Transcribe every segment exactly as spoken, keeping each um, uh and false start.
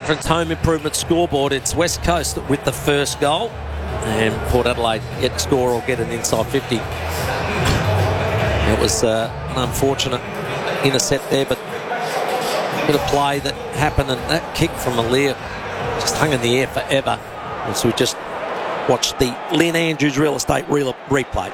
difference home improvement scoreboard. It's West Coast with the first goal, and Port Adelaide get to score or get an inside fifty. It was uh, an unfortunate intercept there, but a bit of play that happened, and that kick from Aliir just hung in the air forever. And so we just watched the Lynn Andrews Real Estate re replay.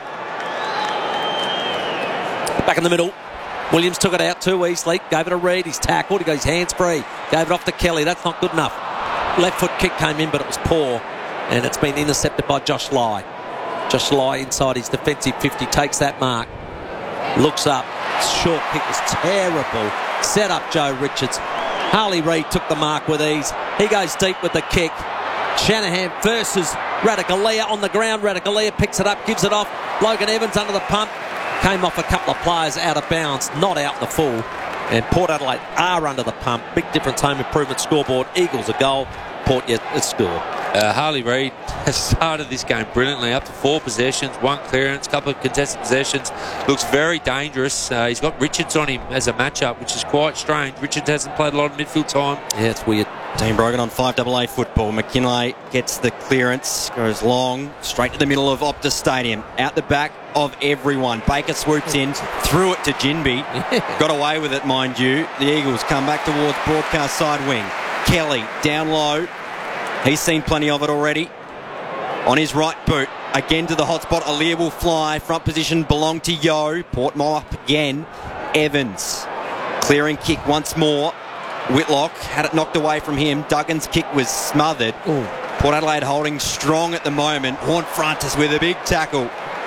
Back in the middle, Williams took it out too easily, gave it a read, he's tackled, he got his hands free, gave it off to Kelly. That's not good enough. Left foot kick came in, but it was poor, and it's been intercepted by Josh Lai. Josh Lai inside his defensive fifty, takes that mark, looks up, short kick was terrible, set up Joe Richards. Harley Reid took the mark with ease, he goes deep with the kick. Shanahan versus Ratugolea on the ground. Ratugolea picks it up, gives it off. Logan Evans under the pump. Came off a couple of players out of bounds, not out the full. And Port Adelaide are under the pump. Big difference home improvement scoreboard. Eagles a goal, Port yet a score. Uh, Harley Reid has started this game brilliantly, up to four possessions, one clearance, couple of contested possessions. Looks very dangerous. Uh, he's got Richards on him as a matchup, which is quite strange. Richards hasn't played a lot of midfield time. Yeah, it's weird. Dean Brogan on five A A football. McKinlay gets the clearance, goes long, straight to the middle of Optus Stadium, out the back of everyone. Baker swoops in, threw it to Jinby, got away with it, mind you. The Eagles come back towards broadcast side wing. Kelly down low, he's seen plenty of it already. On his right boot, again to the hot spot. Aliir will fly, front position belong to Yo. Port Mo up again. Evans, clearing kick once more. Whitlock had it knocked away from him. Duggan's kick was smothered. Ooh. Port Adelaide holding strong at the moment. Horn-Frontis with a big tackle.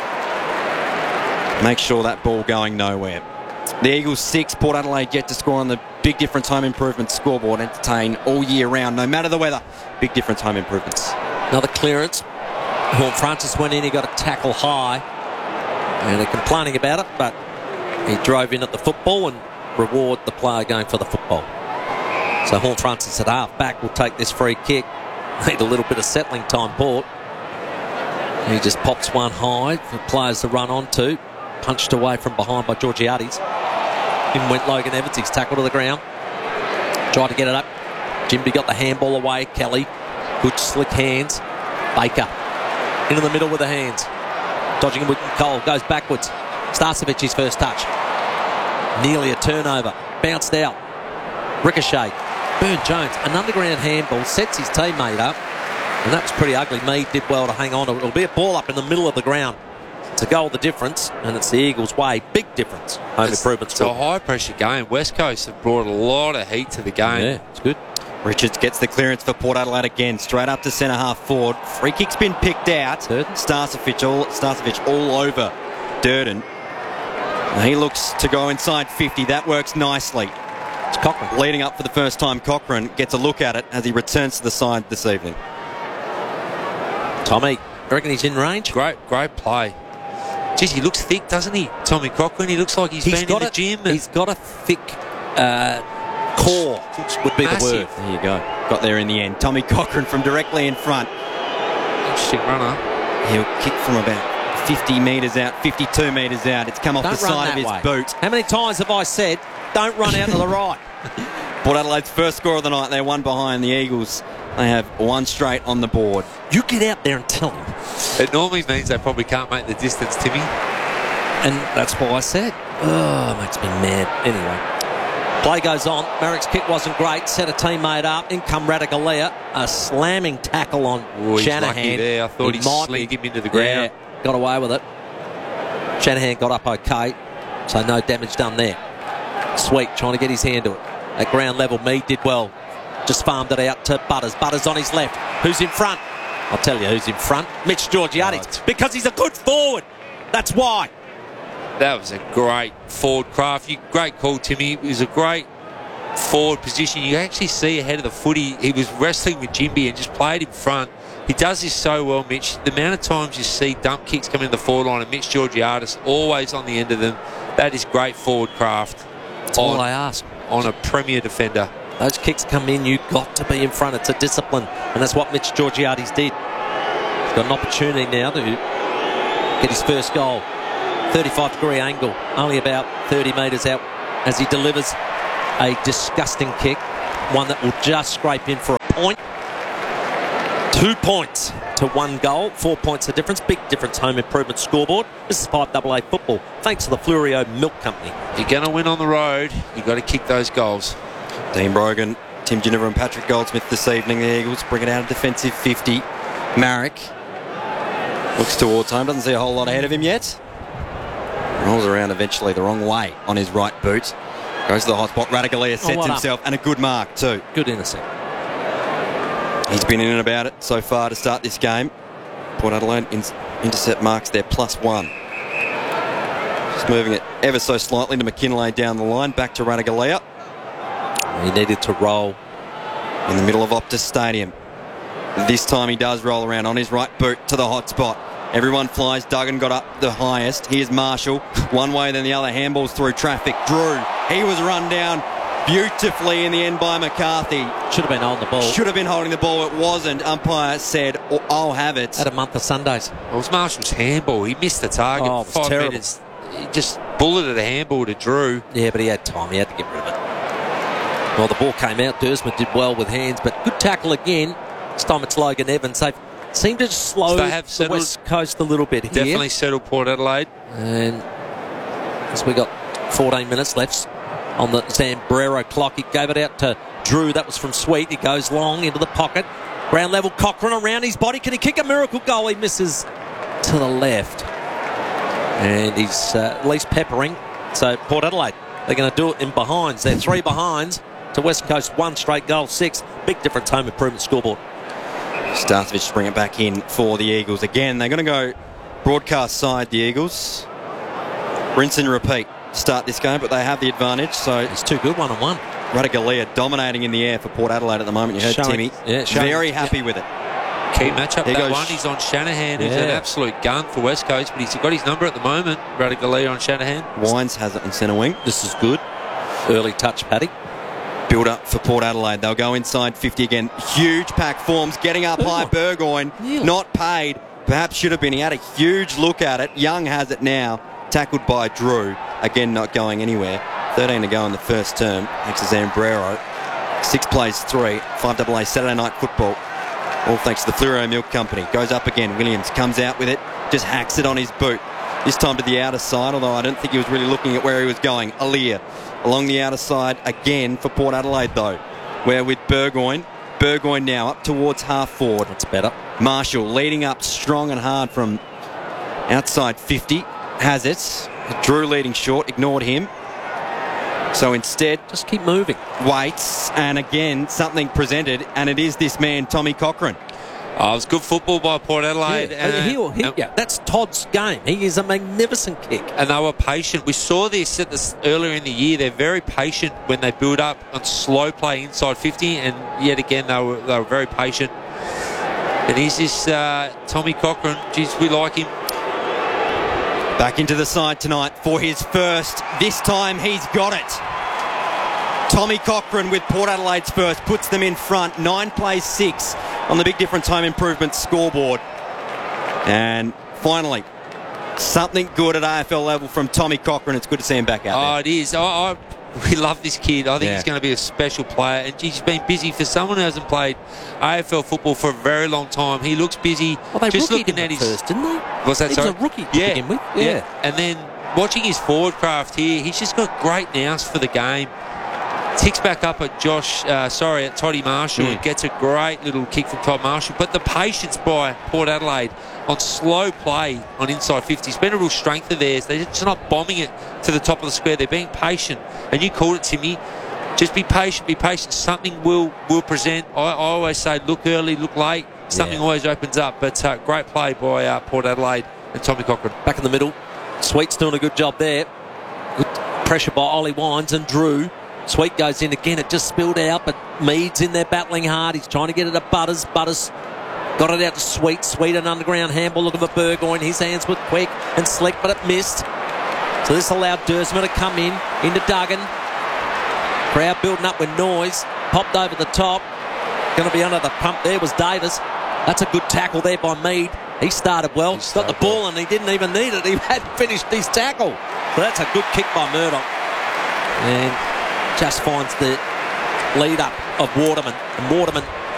Make sure that ball going nowhere. The Eagles six, Port Adelaide yet to score on the big difference home improvement scoreboard. Entertain all year round, no matter the weather. Big difference home improvements. Another clearance. Horn-Frontis went in, he got a tackle high. And they're complaining about it, but he drove in at the football and reward the player going for the football. So Horn-Frontis at half back will take this free kick. Need a little bit of settling time, Port. He just pops one high for players to run onto. Punched away from behind by Georgiades. In went Logan Evans, he's tackled to the ground. Tried to get it up. Jimby got the handball away. Kelly, good slick hands. Baker, into the middle with the hands. Dodging him with Cole, goes backwards. Starcevic, his first touch. Nearly a turnover. Bounced out. Ricochet. Burn Jones, an underground handball, sets his teammate up, and that was pretty ugly. Mead did well to hang on to it. It'll be a ball up in the middle of the ground. It's a goal the difference, and it's the Eagles' way. Big difference. Home improvement. It's a high-pressure game. West Coast have brought a lot of heat to the game. Yeah, it's good. Richards gets the clearance for Port Adelaide again, straight up to centre half forward. Free kick's been picked out. Starcevic all, Starcevic all over Durden. And he looks to go inside fifty. That works nicely. It's Cochran. Leading up for the first time, Cochran gets a look at it as he returns to the side this evening. Tommy, I reckon he's in range? Great, great play. Geez, he looks thick, doesn't he? Tommy Cochran, he looks like he's, he's been in the a, gym. He's got a thick uh, core, would be Massive. the word. There you go. Got there in the end. Tommy Cochran from directly in front. Interesting runner. He'll kick from about fifty metres out, fifty-two metres out. It's come off Don't the side of his way. boot. How many times have I said, don't run out to the right? Port Adelaide's first score of the night. They're one behind the Eagles. They have one straight on the board. You get out there and tell them. It normally means they probably can't make the distance, Timmy. And that's why I said, oh, makes me mad. Anyway, play goes on. Merrick's kick wasn't great. Set a teammate up. In come Ratugolea. A slamming tackle on Ooh, he's Shanahan. lucky there. I thought he, he slid him into the ground. Yeah, got away with it. Shanahan got up okay, so no damage done there. Sweet, trying to get his hand to it. At ground level, Mead did well. Just farmed it out to Butters. Butters on his left. Who's in front? I'll tell you who's in front. Mitch Georgiades. Right. Because he's a good forward. That's why. That was a great forward craft. You, great call, Timmy. It was a great forward position. You actually see ahead of the footy. He was wrestling with Jimby and just played in front. He does this so well, Mitch. The amount of times you see dump kicks come in the forward line and Mitch Georgiades always on the end of them. That is great forward craft. That's all I ask. On a premier defender. Those kicks come in, you've got to be in front. It's a discipline, and that's what Mitch Georgiades did. He's got an opportunity now to get his first goal. thirty-five degree angle, only about thirty metres out as he delivers a disgusting kick, one that will just scrape in for a point. Two points to one goal. Four points the difference. Big difference home improvement scoreboard. This is five double A football. Thanks to the Flurio Milk Company. If you're going to win on the road, you've got to kick those goals. Dean Brogan, Tim Ginniver and Patrick Goldsmith this evening. The Eagles bring it out a defensive fifty. Marek looks towards home. Doesn't see a whole lot ahead of him yet. Rolls around eventually the wrong way on his right boot. Goes to the hot spot. Radigalia sets well himself, and a good mark too. Good intercept. He's been in and about it so far to start this game. Port Adelaide in- intercept marks there, plus one. Just moving it ever so slightly to McKinlay down the line. Back to Radigalia. He needed to roll. In the middle of Optus Stadium. This time he does roll around on his right boot to the hot spot. Everyone flies. Duggan got up the highest. Here's Marshall. One way, then the other. Handballs through traffic. Drew. He was run down beautifully in the end by McCarthy. Should have been holding the ball. Should have been holding the ball. It wasn't. Umpire said, oh, I'll have it. Had a month of Sundays. It was Marshall's handball. He missed the target. Oh, it was Five terrible. metres. He just bulleted a handball to Drew. Yeah, but he had time. He had to get rid of it. Well, the ball came out. Dersman did well with hands, but good tackle again. This time it's Logan Evans. They seem to just slow So they have the settled- West Coast a little bit here. Definitely settled Port Adelaide. And as we got fourteen minutes left on the Zambrero clock, he gave it out to Drew. That was from Sweet. He goes long into the pocket. Ground level, Cochrane around his body. Can he kick a miracle goal? He misses to the left. And he's uh, at least peppering. So Port Adelaide, they're going to do it in behinds. They're three behinds to West Coast, one straight goal, six. Big difference home improvement scoreboard. Starcevich to bring it back in for the Eagles. Again, they're going to go broadcast side, the Eagles. Rinse and repeat to start this game, but they have the advantage. So It's too good, one on one. Radigalia dominating in the air for Port Adelaide at the moment. You heard Showing- Timmy. yeah, showing- Very happy yeah. with it. Key matchup, Here that goes- one. He's on Shanahan, who's Yeah. an absolute gun for West Coast, but he's got his number at the moment. Radigalia on Shanahan. Wines has it in centre wing. This is good. Early touch, Paddy. Build up for Port Adelaide. They'll go inside fifty again. Huge pack forms. Getting up high. Burgoyne. Yeah. Not paid. Perhaps should have been. He had a huge look at it. Young has it now. Tackled by Drew. Again, not going anywhere. thirteen to go in the first term. Thanks to Zambrero. Six plays three. five double A Saturday night football. All thanks to the Fluoro Milk Company. Goes up again. Williams comes out with it. Just hacks it on his boot. This time to the outer side, although I don't think he was really looking at where he was going. Alir along the outer side again for Port Adelaide, though. Where with Burgoyne. Burgoyne now up towards half forward. That's better. Marshall leading up strong and hard from outside fifty. Has it. Drew leading short. Ignored him. So instead, Just keep moving. waits. And again, something presented. And it is this man, Tommy Cochrane. Oh, it was good football by Port Adelaide. Yeah, uh, he'll hit you. That's Todd's game. He is a magnificent kick. And they were patient. We saw this at this earlier in the year. They're very patient when they build up on slow play inside fifty, and yet again they were they were very patient. And he's this uh, Tommy Cochrane. Geez, we like him. Back into the side tonight for his first. This time he's got it. Tommy Cochrane with Port Adelaide's first puts them in front. Nine plays six on the big difference home improvement scoreboard. And finally, something good at A F L level from Tommy Cochrane. It's good to see him back out Oh, there. it is. I, I we love this kid. I think Yeah. he's going to be a special player. And he's been busy for someone who hasn't played A F L football for a very long time. He looks busy. Well, they just rookied looking him at his first, didn't they? Was that he sorry? was a rookie to yeah. begin with. yeah, Yeah. And then watching his forward craft here, he's just got great nous for the game. Ticks back up at Josh, uh, sorry, at Toddy Marshall Mm. and gets a great little kick from Todd Marshall. But the patience by Port Adelaide on slow play on inside fifty has been a real strength of theirs. They're just not bombing it to the top of the square. They're being patient. And you called it, Timmy. Just be patient, be patient. Something will will present. I, I always say look early, look late. Something Yeah. always opens up. But uh, great play by uh, Port Adelaide and Tommy Cochrane. Back in the middle. Sweet's doing a good job there. Good pressure by Ollie Wines and Drew. Sweet goes in again. It just spilled out, but Mead's in there battling hard. He's trying to get it to Butters. Butters got it out to Sweet. Sweet, an underground handball looking for Burgoyne. His hands were quick and slick, but it missed. So this allowed Dersman to come in, into Duggan. Crowd building up with noise. Popped over the top. Going to be under the pump there was Davis. That's a good tackle there by Mead. He started well. He Got started the ball and he didn't even need it. He had finished his tackle. So that's a good kick by Murdoch. And just finds the lead up of Waterman. And Waterman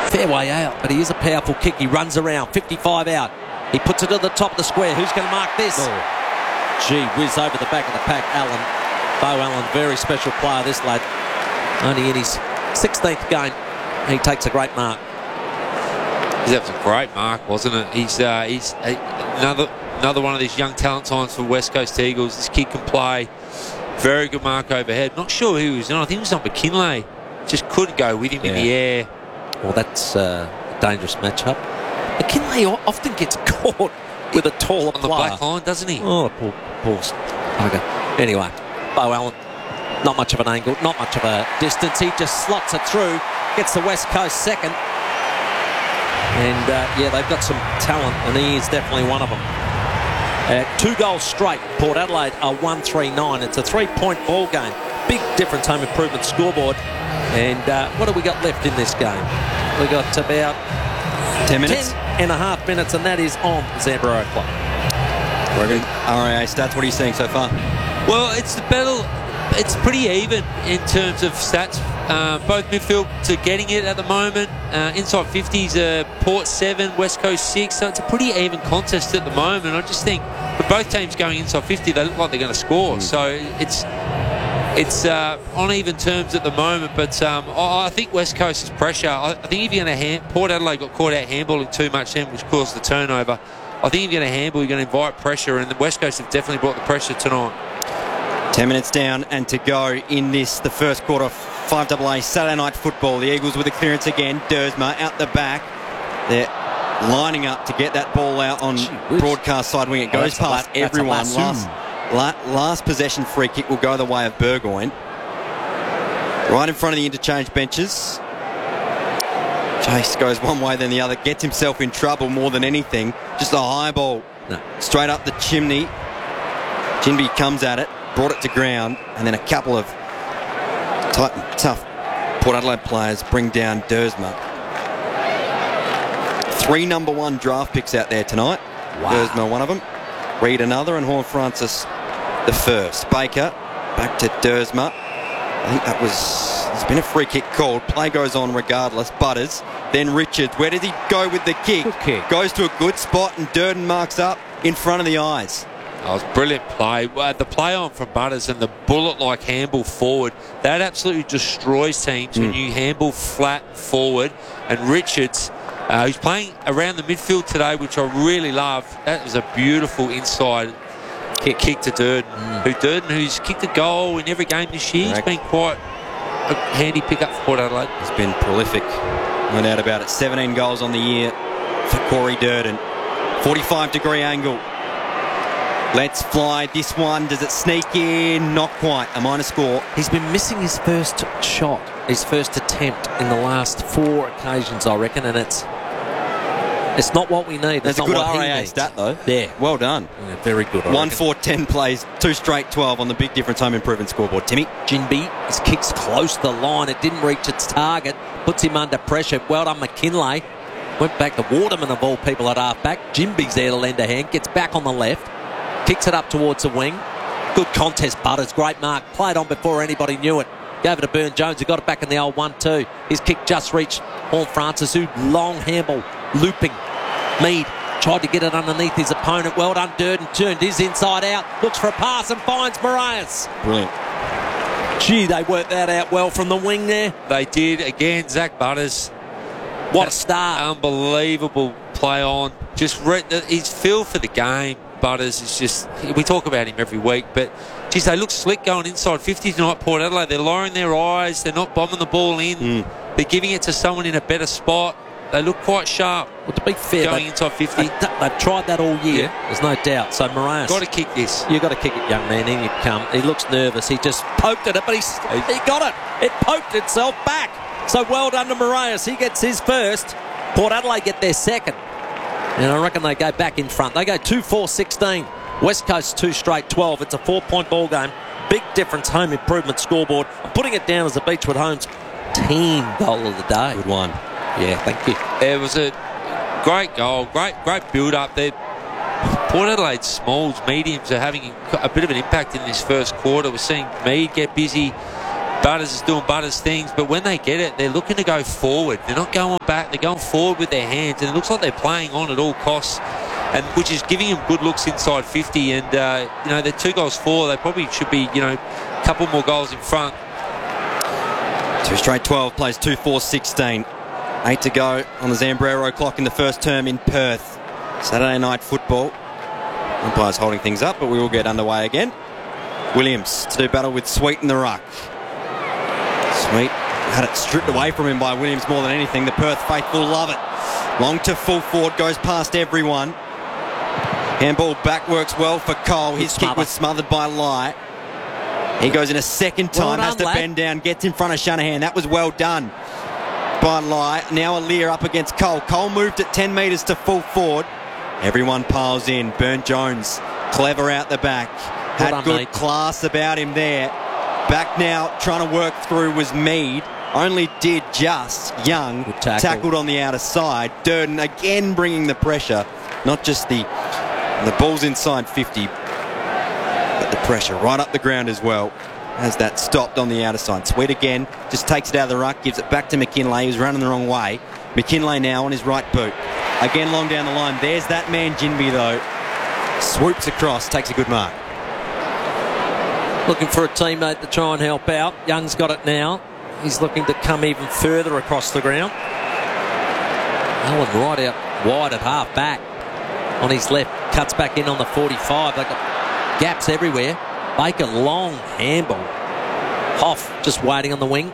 Fair way out, but he is a powerful kick. He runs around, fifty-five out. He puts it at the top of the square. Who's going to mark this? Oh. Gee whiz, over the back of the pack, Allen. Beau Allen, very special player, this lad. Only in his sixteenth game, he takes a great mark. That was a great mark, wasn't it? He's uh, he's uh, another another one of these young talent signs for West Coast Eagles. This kid can play. Very good mark overhead. Not sure who he was on. I think it was on McKinlay. Just couldn't go with him yeah. in the air. Well, that's uh, a dangerous matchup. McKinlay often gets caught with a taller on the player. black line, doesn't he? Oh, poor, poor bugger. Anyway, Beau Allen, not much of an angle, not much of a distance. He just slots it through, gets the West Coast second. And, uh, yeah, they've got some talent, and he is definitely one of them. Uh, two goals straight. Port Adelaide are one three nine. It's a three-point ball game. Big difference, home improvement scoreboard. And uh, what have we got left in this game? We got about ten minutes. ten and a half minutes, and that is on Zambro Clock. R A A stats, what are you seeing so far? Well, it's the battle. It's pretty even in terms of stats. Uh, both midfields are getting it at the moment. Uh, inside fifties, uh, Port seven, West Coast six. So it's a pretty even contest at the moment. I just think with both teams going inside fifty, they look like they're going to score. Mm. So it's it's uh, on even terms at the moment. But um, I, I think West Coast's pressure. I, I think if you're going to hand, Port Adelaide got caught out handballing too much then, which caused the turnover. I think if you're going to handball, you're going to invite pressure, and the West Coast have definitely brought the pressure tonight. Ten minutes down and to go in this, the first quarter, five A A Saturday night football. The Eagles with the clearance again. Dersma out the back. They're lining up to get that ball out on broadcast side wing. It goes oh, past la- everyone. Last, la- last possession free kick will go the way of Burgoyne. Right in front of the interchange benches. Chase goes one way then the other. Gets himself in trouble more than anything. Just a high ball. No. Straight up the chimney. Jinby comes at it. Brought it to ground, and then a couple of tight and tough Port Adelaide players bring down Dersma. Three number one draft picks out there tonight. Wow. Dersma one of them. Reed another, and Horne-Francis the first. Baker back to Dersma. I think that was... There's been a free kick called. Play goes on regardless. Butters. Then Richards. Where does he go with the kick? Good kick. Goes to a good spot, and Durden marks up in front of the eyes. That was brilliant play. Uh, the play on from Butters and the bullet-like handball forward, that absolutely destroys teams mm. when you handball flat forward. And Richards, uh, who's playing around the midfield today, which I really love. That was a beautiful inside kick, kick to Durden. Mm. Who Durden, who's kicked a goal in every game this year. Correct. He's been quite a handy pick-up for Port Adelaide. He's been prolific, no doubt about it. seventeen goals on the year for Corey Durden. forty-five degree angle. Let's fly this one. Does it sneak in? Not quite. A minor score. He's been missing his first shot, his first attempt in the last four occasions, I reckon, and it's it's not what we need. That's it's a good not R A A stat, though. Yeah. Well done. Yeah, very good. I One, reckon. four, ten plays, two straight twelve on the big difference home improvement scoreboard. Timmy? Jinby, his kick's close to the line. It didn't reach its target. Puts him under pressure. Well done, McKinlay. Went back to Waterman, of all people, at half-back. Jinby's there to lend a hand. Gets back on the left. Kicks it up towards the wing. Good contest, Butters. Great mark. Played on before anybody knew it. Gave it to Burn Jones, who got it back in the old one two. His kick just reached Horne-Francis, who long handball, looping. Mead tried to get it underneath his opponent. Well done, Durden. Turned his inside out. Looks for a pass and finds Marias. Brilliant. Gee, they worked that out well from the wing there. They did. Again, Zach Butters. What a start. Unbelievable play on. Just re- his feel for the game. Butters is just, we talk about him every week, but geez, they look slick going inside fifty tonight, Port Adelaide. They're lowering their eyes, they're not bombing the ball in, mm. they're giving it to someone in a better spot. They look quite sharp. Well, to be fair, going inside fifty. They, they've tried that all year, yeah. There's no doubt. So Marias, got to kick this. You've got to kick it, young man. In you come. He looks nervous. He just poked at it, but he's, he got it. It poked itself back. So well done to Marias. He gets his first. Port Adelaide get their second. And I reckon they go back in front. They go two four sixteen. West Coast two straight twelve. It's a four-point ball game. Big difference home improvement scoreboard. I'm putting it down as a Beechwood Homes team goal of the day. Good one. Yeah, thank you. It was a great goal. Great great build-up there. Port Adelaide smalls, mediums are having a bit of an impact in this first quarter. We're seeing Mead get busy. Butters is doing Butters things, but when they get it, they're looking to go forward. They're not going back. They're going forward with their hands, and it looks like they're playing on at all costs, and which is giving them good looks inside fifty. And uh, you know, they're two goals for. They probably should be, you know, a couple more goals in front. Two straight twelve, plays two four sixteen. Eight to go on the Zambrero clock in the first term in Perth. Saturday night football. Umpires holding things up, but we will get underway again. Williams to do battle with Sweet in the ruck. Sweet had it stripped away from him by Williams more than anything. The Perth faithful love it. Long to full forward, goes past everyone. Handball back works well for Cole. His kick was smothered by Lai. He goes in a second time, well done, has to lad. bend down, gets in front of Shanahan. That was well done by Lai. Now Aliir up against Cole. Cole moved at ten metres to full forward. Everyone piles in. Burn Jones, clever out the back. Had well done, good mate. class about him there. Back now, trying to work through was Mead. Only did just. Young tackle. tackled on the outer side. Durden again bringing the pressure. Not just the the ball's inside fifty, but the pressure right up the ground as well. Has that stopped on the outer side. Sweet again, just takes it out of the ruck, gives it back to McKinlay, who's running the wrong way. McKinlay now on his right boot. Again long down the line. There's that man Jinby though. Swoops across, takes a good mark. Looking for a teammate to try and help out. Young's got it now. He's looking to come even further across the ground. Allen right out wide at half back. On his left, cuts back in on the forty-five. They've got gaps everywhere. Baker, long handball. Hoff just waiting on the wing.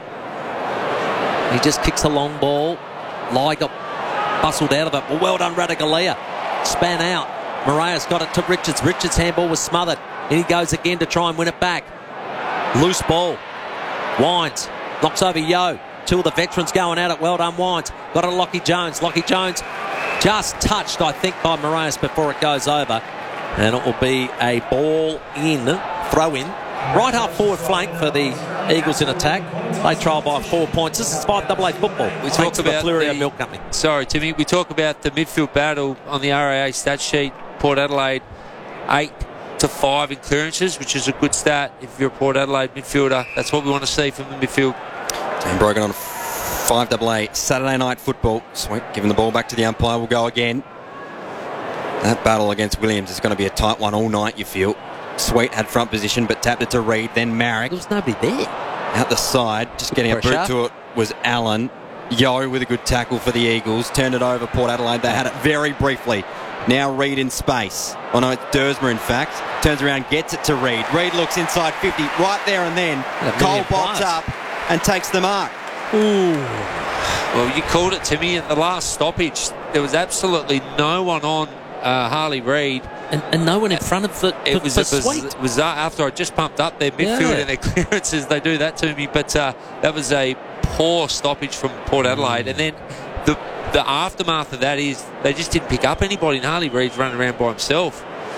He just kicks a long ball. Lai got bustled out of it. Well, well done, Ratugolea. Span out. Moraes got it to Richards. Richards' handball was smothered. And he goes again to try and win it back. Loose ball. Wines knocks over Yo. Two of the veterans going at it. Well done, Wines. Got it to Lockie Jones. Lockie Jones just touched, I think, by Moraes before it goes over. And it will be a ball in, throw in. Right half forward flank for the Eagles in attack. They trail by four points. This is five double A football. We talk about the Flurio Milk Company. Sorry, Timmy. We talk about the midfield battle on the R A A stat sheet. Port Adelaide, eight to five in clearances, which is a good stat if you're a Port Adelaide midfielder. That's what we want to see from the midfield. And broken on five double A Saturday night football. Sweet, giving the ball back to the umpire. We'll go again. That battle against Williams is going to be a tight one all night, you feel. Sweet had front position, but tapped it to Reed, then Marek. There was nobody there. Out the side, just getting a boot to it was Allen. Yo with a good tackle for the Eagles. Turned it over, Port Adelaide. They had it very briefly. Now Reed in space. Oh no, it's Dersma in fact. Turns around, gets it to Reed. Reed looks inside fifty, right there and then. Cole bolts up and takes the mark. Ooh. Well, you called it, Timmy, at the last stoppage. There was absolutely no one on uh, Harley Reid. And, and no one in front of the, it the, was the a Sweet. It was after I just pumped up their midfield yeah. and their clearances. They do that to me. But uh, that was a poor stoppage from Port Adelaide. Mm. And then the the aftermath of that is they just didn't pick up anybody, and Harley Reid's running around by himself.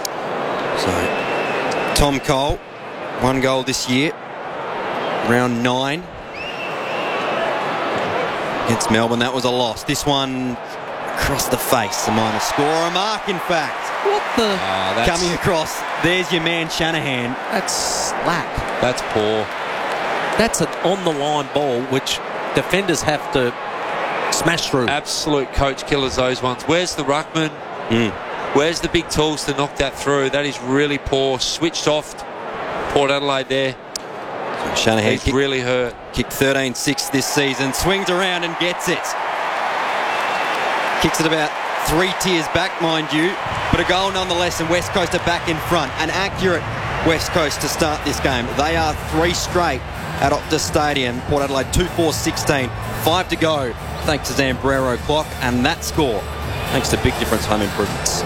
So, Tom Cole, one goal this year, round nine against Melbourne. That was a loss. This one across the face, a minor score, a mark in fact. What the? Oh, coming across, there's your man Shanahan. That's slack. That's poor. That's an on-the-line ball, which defenders have to smash through. Absolute coach killers, those ones. Where's the ruckman? Mm. Where's the big tools to knock that through? That is really poor. Switched off Port Adelaide there. So Shanahan He's kick, really hurt. Kicked thirteen six this season. Swings around and gets it. Kicks it about three tiers back, mind you. But a goal nonetheless, and West Coast are back in front. An accurate West Coast to start this game. They are three straight at Optus Stadium. Port Adelaide two four sixteen. Five to go, thanks to Zambrero clock. And that score, thanks to Big Difference Home Improvements.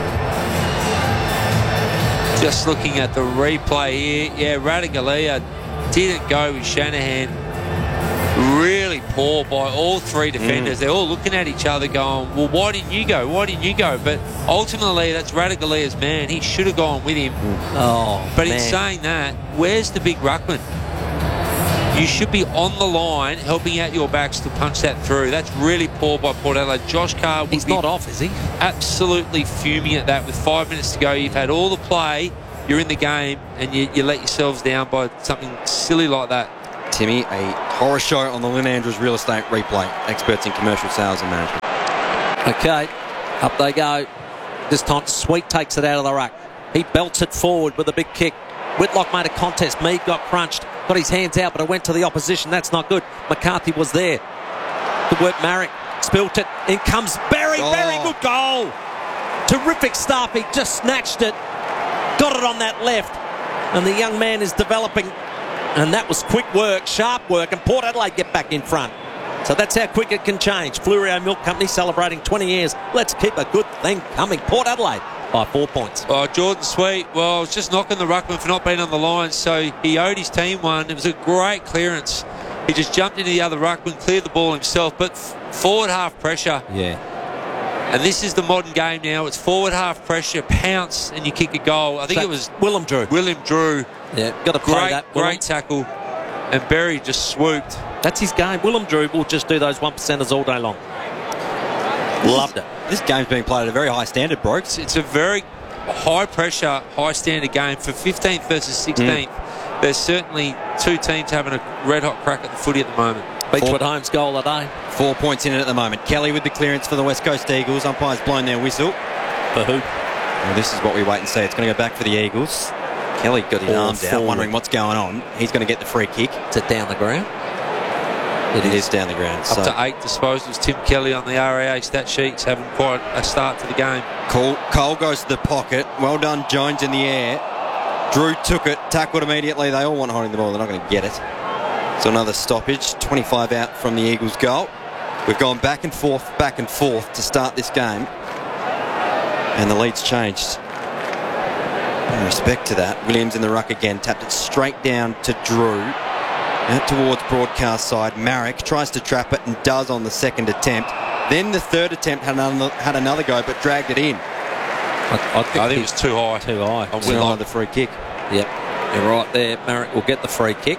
Just looking at the replay here. Yeah, Ratugolea didn't go with Shanahan. Really poor by all three defenders. Mm. They're all looking at each other going, well, why didn't you go? Why didn't you go? But ultimately, that's Ratugolea's man. He should have gone with him. Mm. Oh, But man. in saying that, where's the big ruckman? You should be on the line helping out your backs to punch that through. That's really poor by Port Adelaide. Josh Carr would He's be not off, is he? absolutely fuming at that with five minutes to go. You've had all the play, you're in the game, and you, you let yourselves down by something silly like that. Timmy, a horror show on the Lynn Andrews Real Estate Replay. Experts in commercial sales and management. Okay, up they go. This time Sweet takes it out of the ruck. He belts it forward with a big kick. Whitlock made a contest. Mead got crunched. Got his hands out, but it went to the opposition. That's not good. McCarthy was there. Good work, Marek. Spilt it. In comes Berry. Oh. Berry, good goal. Terrific stuff. He just snatched it. Got it on that left. And the young man is developing. And that was quick work, sharp work. And Port Adelaide get back in front. So that's how quick it can change. Flurio Milk Company celebrating twenty years. Let's keep a good thing coming. Port Adelaide by four points. Oh, Jordan Sweet, well, I was just knocking the ruckman for not being on the line, so he owed his team one. It was a great clearance. He just jumped into the other ruckman, cleared the ball himself, but forward half pressure. Yeah. And this is the modern game now. It's forward half pressure, pounce, and you kick a goal. I think So, it was Willem Drew. William Drew. Yeah, got to play Great, that. Willem. great tackle. And Berry just swooped. That's his game. Willem Drew will just do those one percenters all day long. Loved it. This game's being played at a very high standard, bro. It's, it's a very high pressure, high standard game. For fifteenth versus sixteenth, mm. there's certainly two teams having a red hot crack at the footy at the moment. Beechwood Holmes goal a day. Four points in it at the moment. Kelly with the clearance for the West Coast Eagles. Umpire's blown their whistle. For who? Well, this is what we wait and see. It's going to go back for the Eagles. Kelly got his All arms out, forward. wondering what's going on. He's going to get the free kick. Is it down the ground? It, it is. is down the ground. Up So to eight disposals. Tim Kelly on the R A A stat sheets having quite a start to the game. Cole, Cole goes to the pocket. Well done, Jones in the air. Drew took it, tackled immediately. They all want holding the ball. They're not going to get it. So another stoppage. twenty-five out from the Eagles' goal. We've gone back and forth, back and forth to start this game. And the lead's changed. In respect to that, Williams in the ruck again. Tapped it straight down to Drew. Out towards broadcast side. Marek tries to trap it and does on the second attempt. Then the third attempt had another, had another go but dragged it in. I, I think, I think it was too high. too high. On Still Whitlock. the free kick. Yep, you're right there. Marek will get the free kick.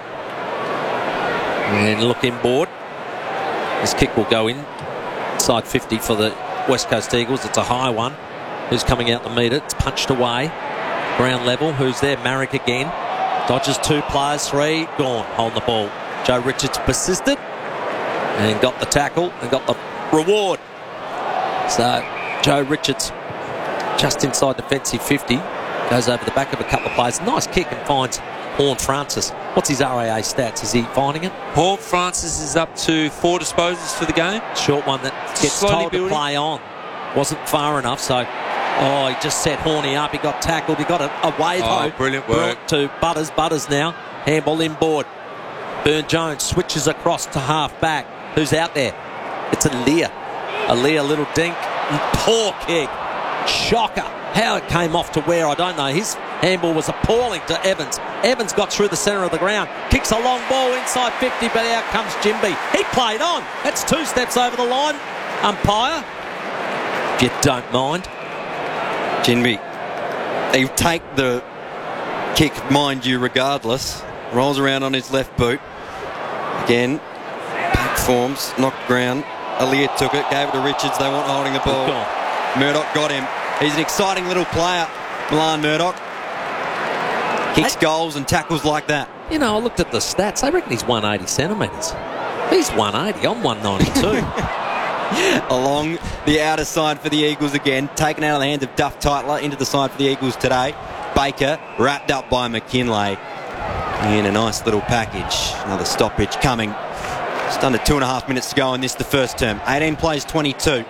And look inboard. This kick will go in. Side fifty for the West Coast Eagles. It's a high one. Who's coming out the meter? It's punched away. Ground level. Who's there? Marek again. Dodges two players. Three. Gone. Holding the ball. Joe Richards persisted. And got the tackle. And got the reward. So, Joe Richards just inside defensive fifty. Goes over the back of a couple of players. Nice kick and finds Horn Francis. What's his R A A stats? Is he finding it? Paul Francis is up to four disposals for the game. Short one that gets Slowly told building. to play on. Wasn't far enough, so... Oh, he just set Horny up. He got tackled. He got a, a wave Oh, ho. brilliant work. Brought to Butters. Butters now. Handball inboard. Burn Jones switches across to half back. Who's out there? It's Aaliyah. Aaliyah, little dink. Poor kick. Shocker. How it came off to where, I don't know. His handball was appalling to Evans. Evans got through the centre of the ground. Kicks a long ball inside fifty, but out comes Jimby. He played on. That's two steps over the line. Umpire, if you don't mind. Jinby, they take the kick, mind you, regardless. Rolls around on his left boot. Again, back forms, knocked ground. Aaliyah took it, gave it to Richards. They want holding the ball. Murdoch got him. He's an exciting little player, Milan Murdoch. Kicks goals and tackles like that. You know, I looked at the stats. I reckon he's one eighty centimetres. He's one eighty. I'm one ninety-two. Along the outer side for the Eagles again. Taken out of the hands of Duff Titler into the side for the Eagles today. Baker wrapped up by McKinlay. In a nice little package. Another stoppage coming. Just under two and a half minutes to go in this, the first term. eighteen plays twenty-two.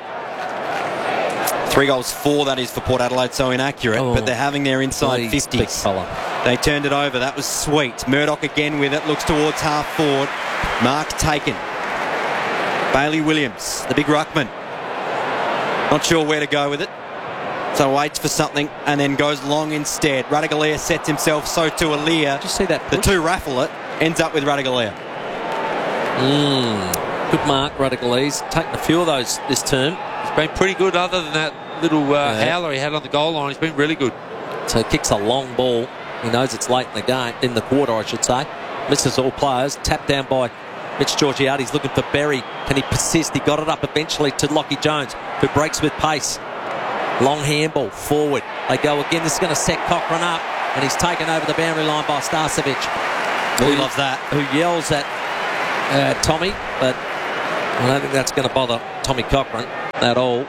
Three goals, four that is for Port Adelaide, so inaccurate. Oh, but they're having their inside please, big fifties. fella. They turned it over. That was sweet. Murdoch again with it. Looks towards half forward. Mark taken. Bailey Williams, the big ruckman. Not sure where to go with it. So waits for something and then goes long instead. Radigalia sets himself, so too Aaliyah. Did you see that The push? two raffle it. Ends up with Radigalia. Mm, good mark, Radicalese. Taken a few of those this term. He's been pretty good other than that little uh, Yeah. howler he had on the goal line. He's been really good. So he kicks a long ball. He knows it's late in the game, in the quarter, I should say. Misses all players. Tapped down by Mitch Georgiades. Looking for Berry. Can he persist? He got it up eventually to Lockie Jones, who breaks with pace. Long handball forward. They go again. This is going to set Cochrane up, and he's taken over the boundary line by Starcevic. He loves that. Who yells at uh, Tommy, but I don't think that's going to bother Tommy Cochran at all.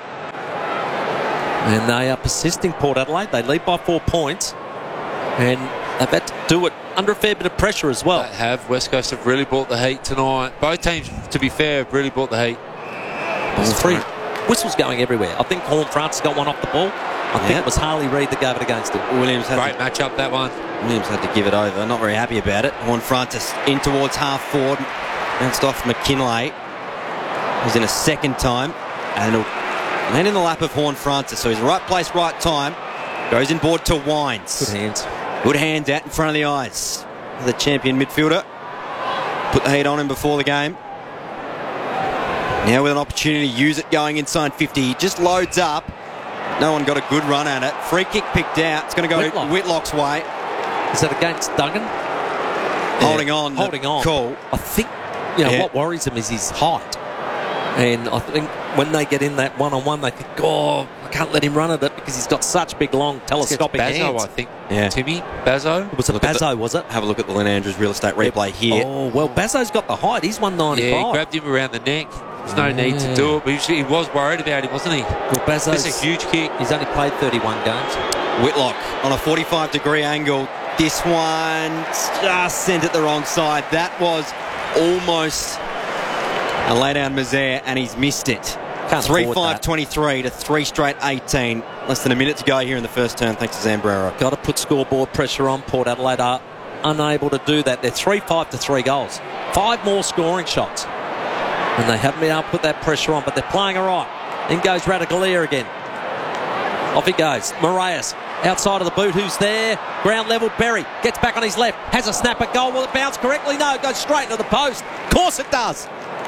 And they are persisting, Port Adelaide. They lead by four points. And they've had to do it under a fair bit of pressure as well. They have. West Coast have really brought the heat tonight. Both teams, to be fair, have really brought the heat. There's three whistles going everywhere. I think Horn France got one off the ball. I think Yep. it was Harley Reid that gave it against him. Williams had Great to, matchup, that one. Williams had to give it over. Not very happy about it. Horn Francis in towards half forward. Bounced off McKinlay. He's in a second time. And he'll land in the lap of Horn Francis. So he's right place, right time. Goes inboard to Wines. Good hands. Good hands out in front of the eyes. The champion midfielder. Put the heat on him before the game. Now with an opportunity to use it going inside fifty. He just loads up. No one got a good run at it. Free kick picked out. It's going to go Whitlock. Whitlock's way. Is that against Duggan? Holding Yeah, on. Holding on. Cool. I think, you know, Yeah. what worries him is his height. And I think when they get in that one-on-one, they think, oh, I can't let him run at it because he's got such big, long, telescopic Bazo, hands. I think. Yeah. Timmy, Bazo. Was it Look at Bazo, was it? Have a look at the Lynn Andrews real estate replay here. Oh, well, Bazo's got the height. He's one ninety-five. Yeah, he grabbed him around the neck. There's no need to do it, but he he was worried about him, wasn't he? Well, Bazo's, That's a huge kick. he's only played thirty-one games. Whitlock on a forty-five degree angle. This one just sent it the wrong side. That was almost a lay down Mazaire, and he's missed it. Can't three afford five that. twenty-three to three straight eighteen. Less than a minute to go here in the first term, thanks to Zambrero. Got to put scoreboard pressure on. Port Adelaide are unable to do that. They're three five to three goals. Five more scoring shots. And they haven't been able to put that pressure on, but they're playing all right. In goes Radicalier again. Off he goes. Moraes outside of the boot. Who's there? Ground level. Berry gets back on his left. Has a snap at goal. Will it bounce correctly? No, it goes straight into the post. Of course it does.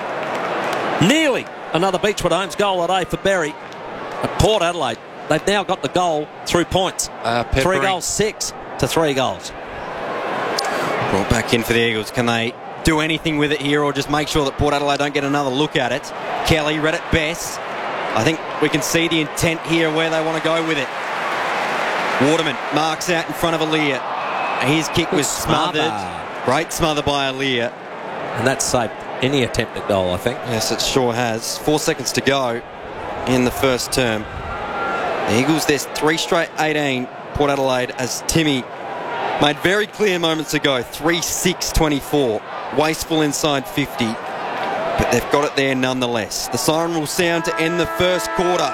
Nearly another Beechwood Homes goal today for Berry. At Port Adelaide, they've now got the goal through points. Uh, Three peppering. goals, six to three goals. Brought back in for the Eagles. Can they do anything with it here or just make sure that Port Adelaide don't get another look at it? Kelly read it best. I think we can see the intent here where they want to go with it. Waterman marks out in front of Aaliyah. His kick was Smother. smothered. Great smother by Aaliyah. And that's saved any attempt at goal, I think. Yes, it sure has. Four seconds to go in the first term. The Eagles, there's three straight eighteen. Port Adelaide, as Timmy made very clear moments ago, three six twenty-four. Wasteful inside fifty. But they've got it there nonetheless. The siren will sound to end the first quarter.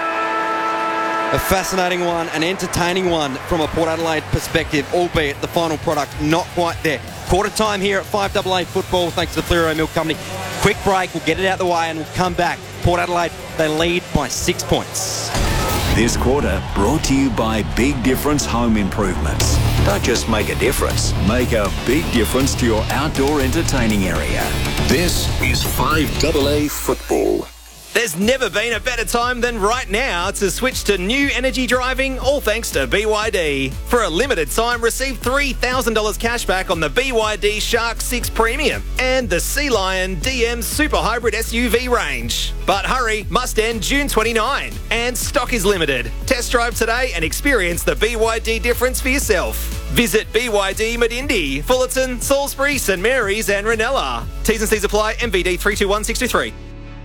A fascinating one, an entertaining one from a Port Adelaide perspective, albeit the final product not quite there. Quarter time here at five A A football, thanks to the Fleuro Milk Company. Quick break, we'll get it out the way and we'll come back. Port Adelaide, they lead by six points. This quarter brought to you by Big Difference Home Improvements. Don't just make a difference, make a big difference to your outdoor entertaining area. This is five A A football. There's never been a better time than right now to switch to new energy driving, all thanks to B Y D. For a limited time, receive three thousand dollars cash back on the B Y D Shark six Premium and the Sea Lion D M Super Hybrid S U V range. But hurry, must end June twenty-ninth, and stock is limited. Test drive today and experience the B Y D difference for yourself. Visit B Y D Medindi, Fullerton, Salisbury, St Mary's and Ranella. T's and C's apply. M V D three two one six two three.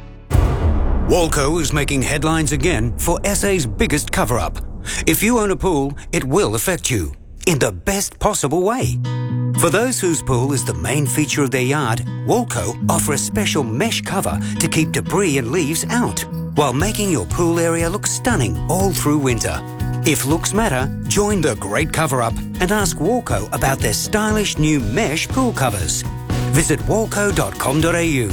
Walco is making headlines again for S A's biggest cover-up. If you own a pool, it will affect you in the best possible way. For those whose pool is the main feature of their yard, Walco offer a special mesh cover to keep debris and leaves out, while making your pool area look stunning all through winter. If looks matter, join the great cover-up and ask Walco about their stylish new mesh pool covers. Visit walco dot com dot a u.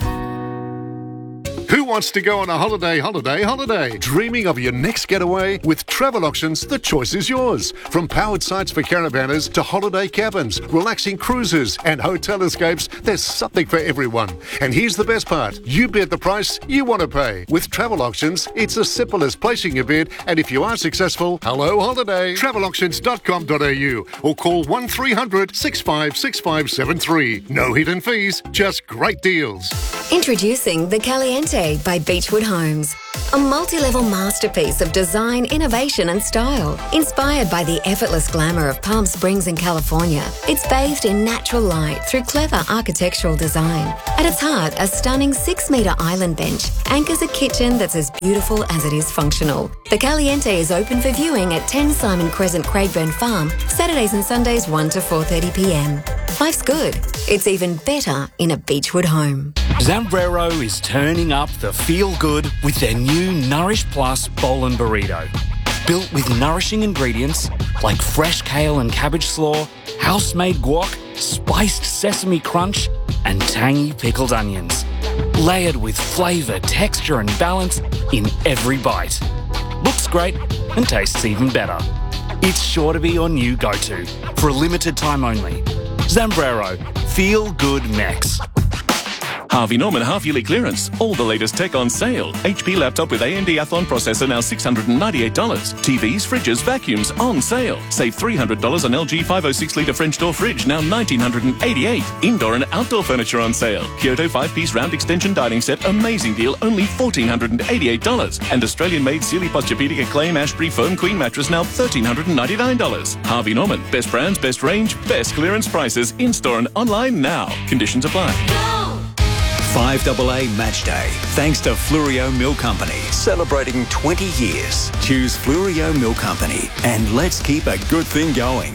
Who wants to go on a holiday, holiday, holiday? Dreaming of your next getaway? With Travel Auctions, the choice is yours. From powered sites for caravanners to holiday cabins, relaxing cruises and hotel escapes, there's something for everyone. And here's the best part. You bid the price you want to pay. With Travel Auctions, it's as simple as placing a bid, and if you are successful, hello holiday. travel auctions dot com dot a u or call one three hundred, six five six five seven three. No hidden fees, just great deals. Introducing the Caliente by Beechwood Homes. A multi-level masterpiece of design, innovation and style. Inspired by the effortless glamour of Palm Springs in California, it's bathed in natural light through clever architectural design. At its heart, a stunning six-metre island bench anchors a kitchen that's as beautiful as it is functional. The Caliente is open for viewing at ten Simon Crescent, Craigburn Farm, Saturdays and Sundays one to four thirty p m. Life's good. It's even better in a Beechwood home. Zambrero is turning up the feel-good with their new Nourish Plus Bowl and Burrito. Built with nourishing ingredients like fresh kale and cabbage slaw, house-made guac, spiced sesame crunch, and tangy pickled onions. Layered with flavour, texture and balance in every bite. Looks great and tastes even better. It's sure to be your new go-to for a limited time only. Zambrero, feel good Mex. Harvey Norman half-yearly clearance. All the latest tech on sale. H P laptop with A M D Athlon processor now six hundred ninety-eight dollars. T Vs, fridges, vacuums on sale. Save three hundred dollars on L G five oh six litre French door fridge, now one thousand nine hundred eighty-eight dollars. Indoor and outdoor furniture on sale. Kyoto five-piece round extension dining set, amazing deal, only one thousand four hundred eighty-eight dollars. And Australian-made Sealy Posturepedic Acclaim Ashbury Foam Queen mattress, now one thousand three hundred ninety-nine dollars. Harvey Norman, best brands, best range, best clearance prices, in-store and online now. Conditions apply. five double A Match Day, thanks to Fluorio Milk Company, celebrating twenty years. Choose Fluorio Milk Company, and let's keep a good thing going.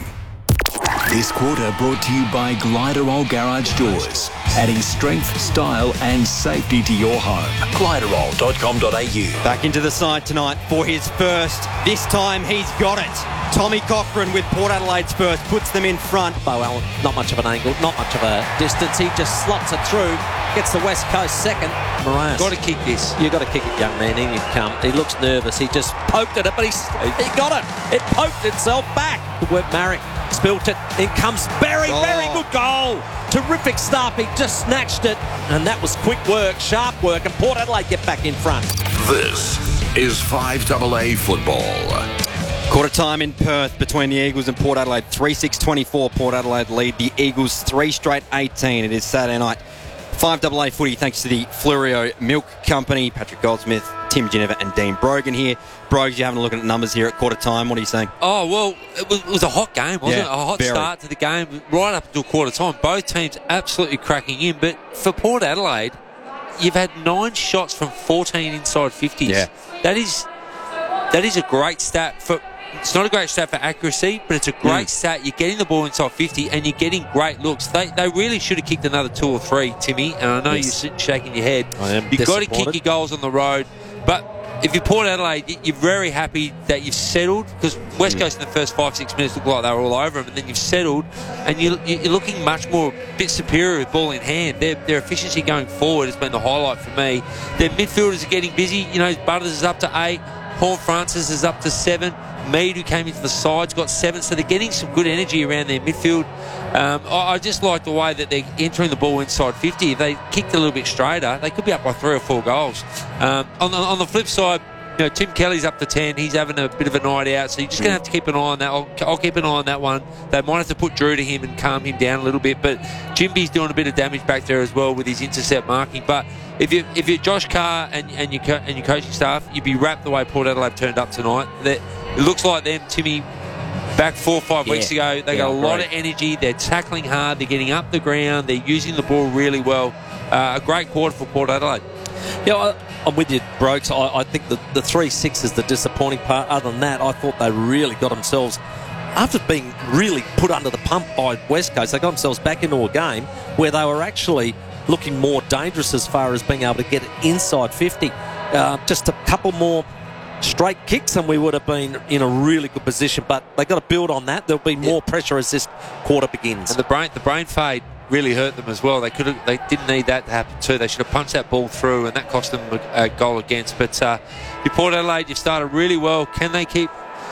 This quarter brought to you by Gliderol Garage Doors, adding strength, style and safety to your home. Gliderol dot com dot a u. Back into the side tonight for his first. This time he's got it. Tommy Cochran with Port Adelaide's first puts them in front. Bo Allen, not much of an angle, not much of a distance. He just slots it through, gets the West Coast second. Moraes. Got to kick this. You've got to kick it, young man. In you come. He looks nervous. He just poked at it, but he's, he got it. It poked itself back. Good work, Marek. Spilt it. In comes Berry. Oh. Very good goal. Terrific stuff. He just snatched it. And that was quick work, sharp work. And Port Adelaide get back in front. This is five double A football. Quarter time in Perth between the Eagles and Port Adelaide. three six twenty-four. Port Adelaide lead the Eagles three straight eighteen. It is Saturday night. five double A footy thanks to the Fluorio Milk Company. Patrick Goldsmith, Tim Ginnivan and Dean Brogan here. Brogues, you're having a look at the numbers here at quarter time. What are you saying? Oh, well, it was, it was a hot game, wasn't Yeah, it? A hot very. start to the game, right up until quarter time. Both teams absolutely cracking in. But for Port Adelaide, you've had nine shots from fourteen inside fifties. Yeah. That is, that is a great stat for... It's not a great stat for accuracy, but it's a great mm. stat. You're getting the ball inside fifty and you're getting great looks. They they really should have kicked another two or three, Timmy, and I know yes. you're sitting shaking your head. I am You've got to disappointed. kick your goals on the road. But if you're Port Adelaide, you're very happy that you've settled, because West Coast in the first five, six minutes looked like they were all over them, and then you've settled, and you, you're looking much more, a bit superior with ball in hand. Their, their efficiency going forward has been the highlight for me. Their midfielders are getting busy. You know, Butters is up to eight. Horn Francis is up to seven. Mead, who came into the side's got seven, so they're getting some good energy around their midfield. Um, I, I just like the way that they're entering the ball inside fifty. If they kicked a little bit straighter, they could be up by three or four goals. Um, on, the, on the flip side, you know, Tim Kelly's up to ten. He's having a bit of a night out, so you're just going to have to keep an eye on that. I'll, I'll keep an eye on that one. They might have to put Drew to him and calm him down a little bit, but Jimby's doing a bit of damage back there as well with his intercept marking. But if you if you're Josh Carr and, and your co- and your coaching staff, you'd be wrapped the way Port Adelaide turned up tonight. That it looks like them, Timmy, back four or five Yeah. weeks ago. They Yeah, got a lot great. of energy. They're tackling hard. They're getting up the ground. They're using the ball really well. Uh, a great quarter for Port Adelaide. Yeah, I, I'm with you, Brokes. I, I think the, the three six is the disappointing part. Other than that, I thought they really got themselves, after being really put under the pump by West Coast, they got themselves back into a game where they were actually looking more dangerous as far as being able to get it inside fifty. Uh, just a couple more straight kicks and we would have been in a really good position, but they've got to build on that. There'll be more pressure as this quarter begins. And the brain, the brain fade really hurt them as well. They could have, they didn't need that to happen too. They should have punched that ball through, and that cost them a, a goal against. But uh, you Port Adelaide, you've started really well. Can they keep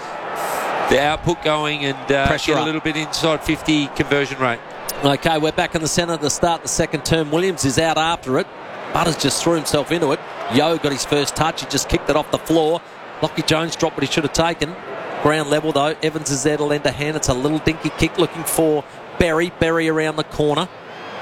the output going and uh, Pressure get up. a little bit inside fifty conversion rate? Okay, we're back in the centre to start the second term. Williams is out after it. Butters just threw himself into it. Yo got his first touch. He just kicked it off the floor. Lockie Jones dropped what he should have taken. Ground level though. Evans is there to lend a hand. It's a little dinky kick looking for Berry. Berry around the corner.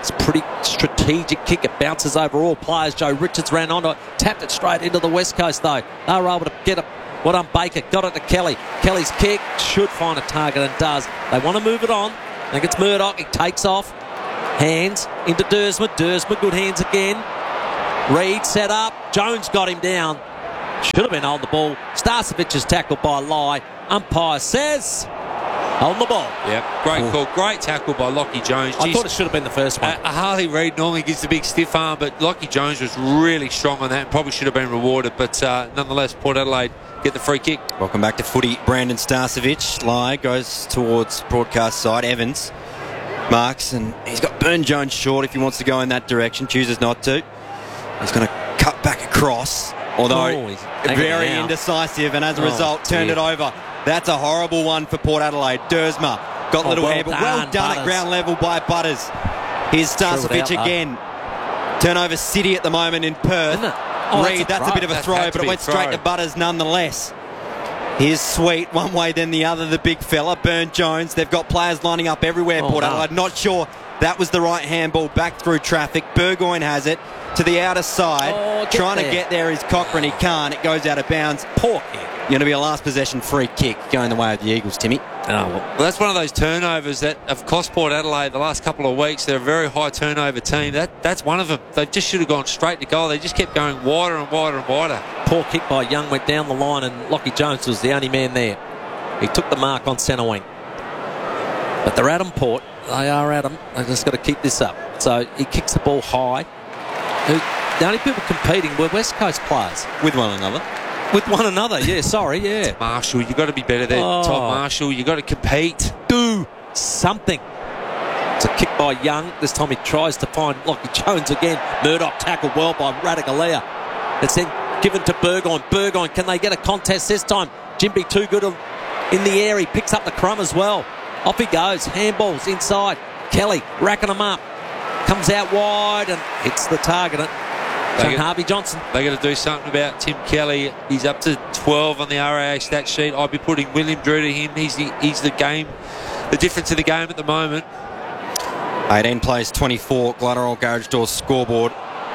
It's a pretty strategic kick. It bounces over all players. Joe Richards ran on it, tapped it straight into the West Coast, though. They were able to get it. Well done, Baker. Got it to Kelly. Kelly's kick should find a target and does. They want to move it on. I think it's Murdoch. He takes off. Hands into Dersma. Dersma, good hands again. Reed set up. Jones got him down. Should have been on the ball. Starcevic is tackled by Lai. Umpire says on the ball. Yep, great Ooh. call. Great tackle by Lockie Jones. I Jeez, thought it should have been the first one. Uh, Harley Reid normally gives the big stiff arm, but Lockie Jones was really strong on that and probably should have been rewarded. But uh, nonetheless, Port Adelaide get the free kick. Welcome back to footy. Brandon Starcevic. Lai goes towards broadcast side. Evans marks, and he's got Burn Jones short if he wants to go in that direction. Chooses not to. He's going to cut back across, although oh, very indecisive, and as a oh, result, turned dear. it over. That's a horrible one for Port Adelaide. Dersma got a oh, little well hair, but done, well done Butters. at ground level by Butters. Here's Starcevic again. Turnover City at the moment in Perth. Oh, Reed, that's, that's a bit of a that throw, but it went throw. straight to Butters nonetheless. Here's Sweet, one way then the other, the big fella, Burn Jones. They've got players lining up everywhere, oh, Port no. Adelaide. Not sure that was the right handball back through traffic. Burgoyne has it to the outer side. Oh, Trying there. to get there is Cochrane. He can't. It goes out of bounds. Poor kick. Going to be a last possession free kick going the way of the Eagles, Timmy. Oh, well. Well, that's one of those turnovers that have cost Port Adelaide the last couple of weeks. They're a very high turnover team. That That's one of them. They just should have gone straight to goal. They just kept going wider and wider and wider. Poor kick by Young went down the line, and Lockie Jones was the only man there. He took the mark on centre wing. But they're at him, Port. They are at him. They've just got to keep this up. So he kicks the ball high. The only people competing were West Coast players. With one another. With one another, yeah, sorry, yeah. Marshall, you've got to be better there. Oh. Tom Marshall, you've got to compete. Do something. It's a kick by Young. This time he tries to find Lockie Jones again. Murdoch tackled well by Radicalea. It's then given to Burgoyne. Burgoyne, can they get a contest this time? Jimby too good in the air. He picks up the crumb as well. Off he goes. Handballs inside. Kelly racking them up. Comes out wide and hits the target. They Harvey Johnson. They got to do something about Tim Kelly. He's up to twelve on the R A A stat sheet. I'd be putting William Drew to him. He's the, he's the game, the difference in the game at the moment. eighteen plays twenty-four. Glenroy Garage Doors scoreboard.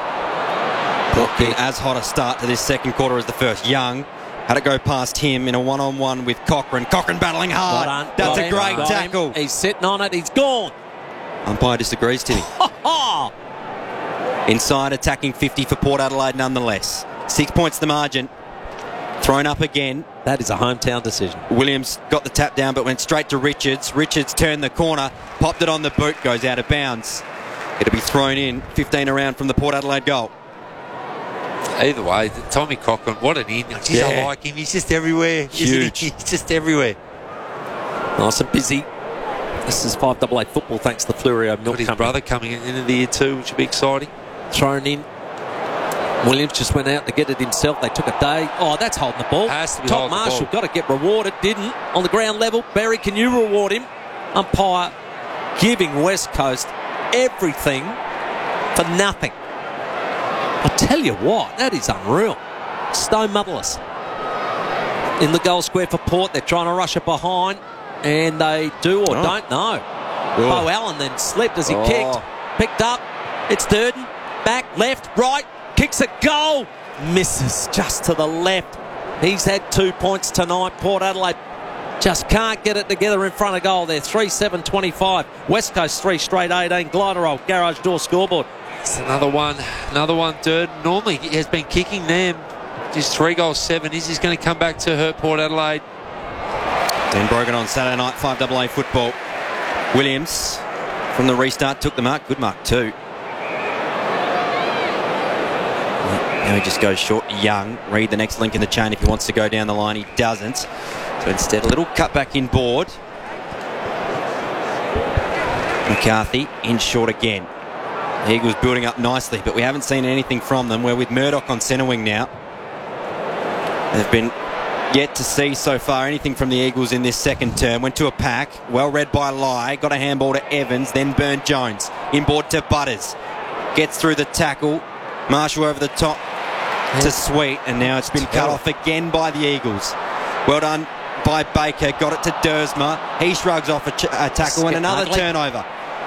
Looking as hot a start to this second quarter as the first. Young had it go past him in a one-on-one with Cochrane. Cochrane battling hard. Well That's well a great done. tackle. He's sitting on it. He's gone. Umpire disagrees, Timmy. Inside attacking fifty for Port Adelaide nonetheless. Six points the margin. Thrown up again. That is a hometown decision. Williams got the tap down but went straight to Richards. Richards turned the corner, popped it on the boot, goes out of bounds. It'll be thrown in. fifteen around from the Port Adelaide goal. Either way, Tommy Cochrane, what an in. Jeez, Yeah. I like him. He's just everywhere. Huge. He's just everywhere. Nice and busy. This is five double A football thanks to the Flurio Milk Got his Company. brother coming in into the year too, which would be exciting. Thrown in. Williams just went out to get it himself. They took a day. Oh, that's holding the ball. Has to be Top holding the Marshall ball. got to get rewarded. Didn't. On the ground level. Barry, can you reward him? Umpire giving West Coast everything for nothing. I tell you what, that is unreal. Stone motherless. In the goal square for Port, they're trying to rush it behind, and they do or Oh. don't know. Oh. Bo Allen then slipped as he Oh. kicked. Picked up. It's Durden. Back, left, right. Kicks a goal. Misses just to the left. He's had two points tonight. Port Adelaide just can't get it together in front of goal there. three seven twenty-five. West Coast three straight eighteen. Gliderol, Garage Door scoreboard. It's another one. Another one, Durden. Normally he has been kicking them. Just three goals, seven. Is he's going to come back to hurt Port Adelaide? Then broken on Saturday night, five double A football. Williams from the restart took the mark. Good mark too. Now he just goes short. Young. Read the next link in the chain if he wants to go down the line. He doesn't. So instead, a little cut back in board. McCarthy in short again. The Eagles building up nicely, but we haven't seen anything from them. We're with Murdoch on centre wing now. They've been yet to see so far anything from the Eagles in this second term. Went to a pack, well read by Lai, got a handball to Evans, then Burn Jones. Inboard to Butters. Gets through the tackle. Marshall over the top to Sweet, and now it's been cut off again by the Eagles. Well done by Baker, got it to Dersma. He shrugs off a, ch- a tackle and another ugly. turnover.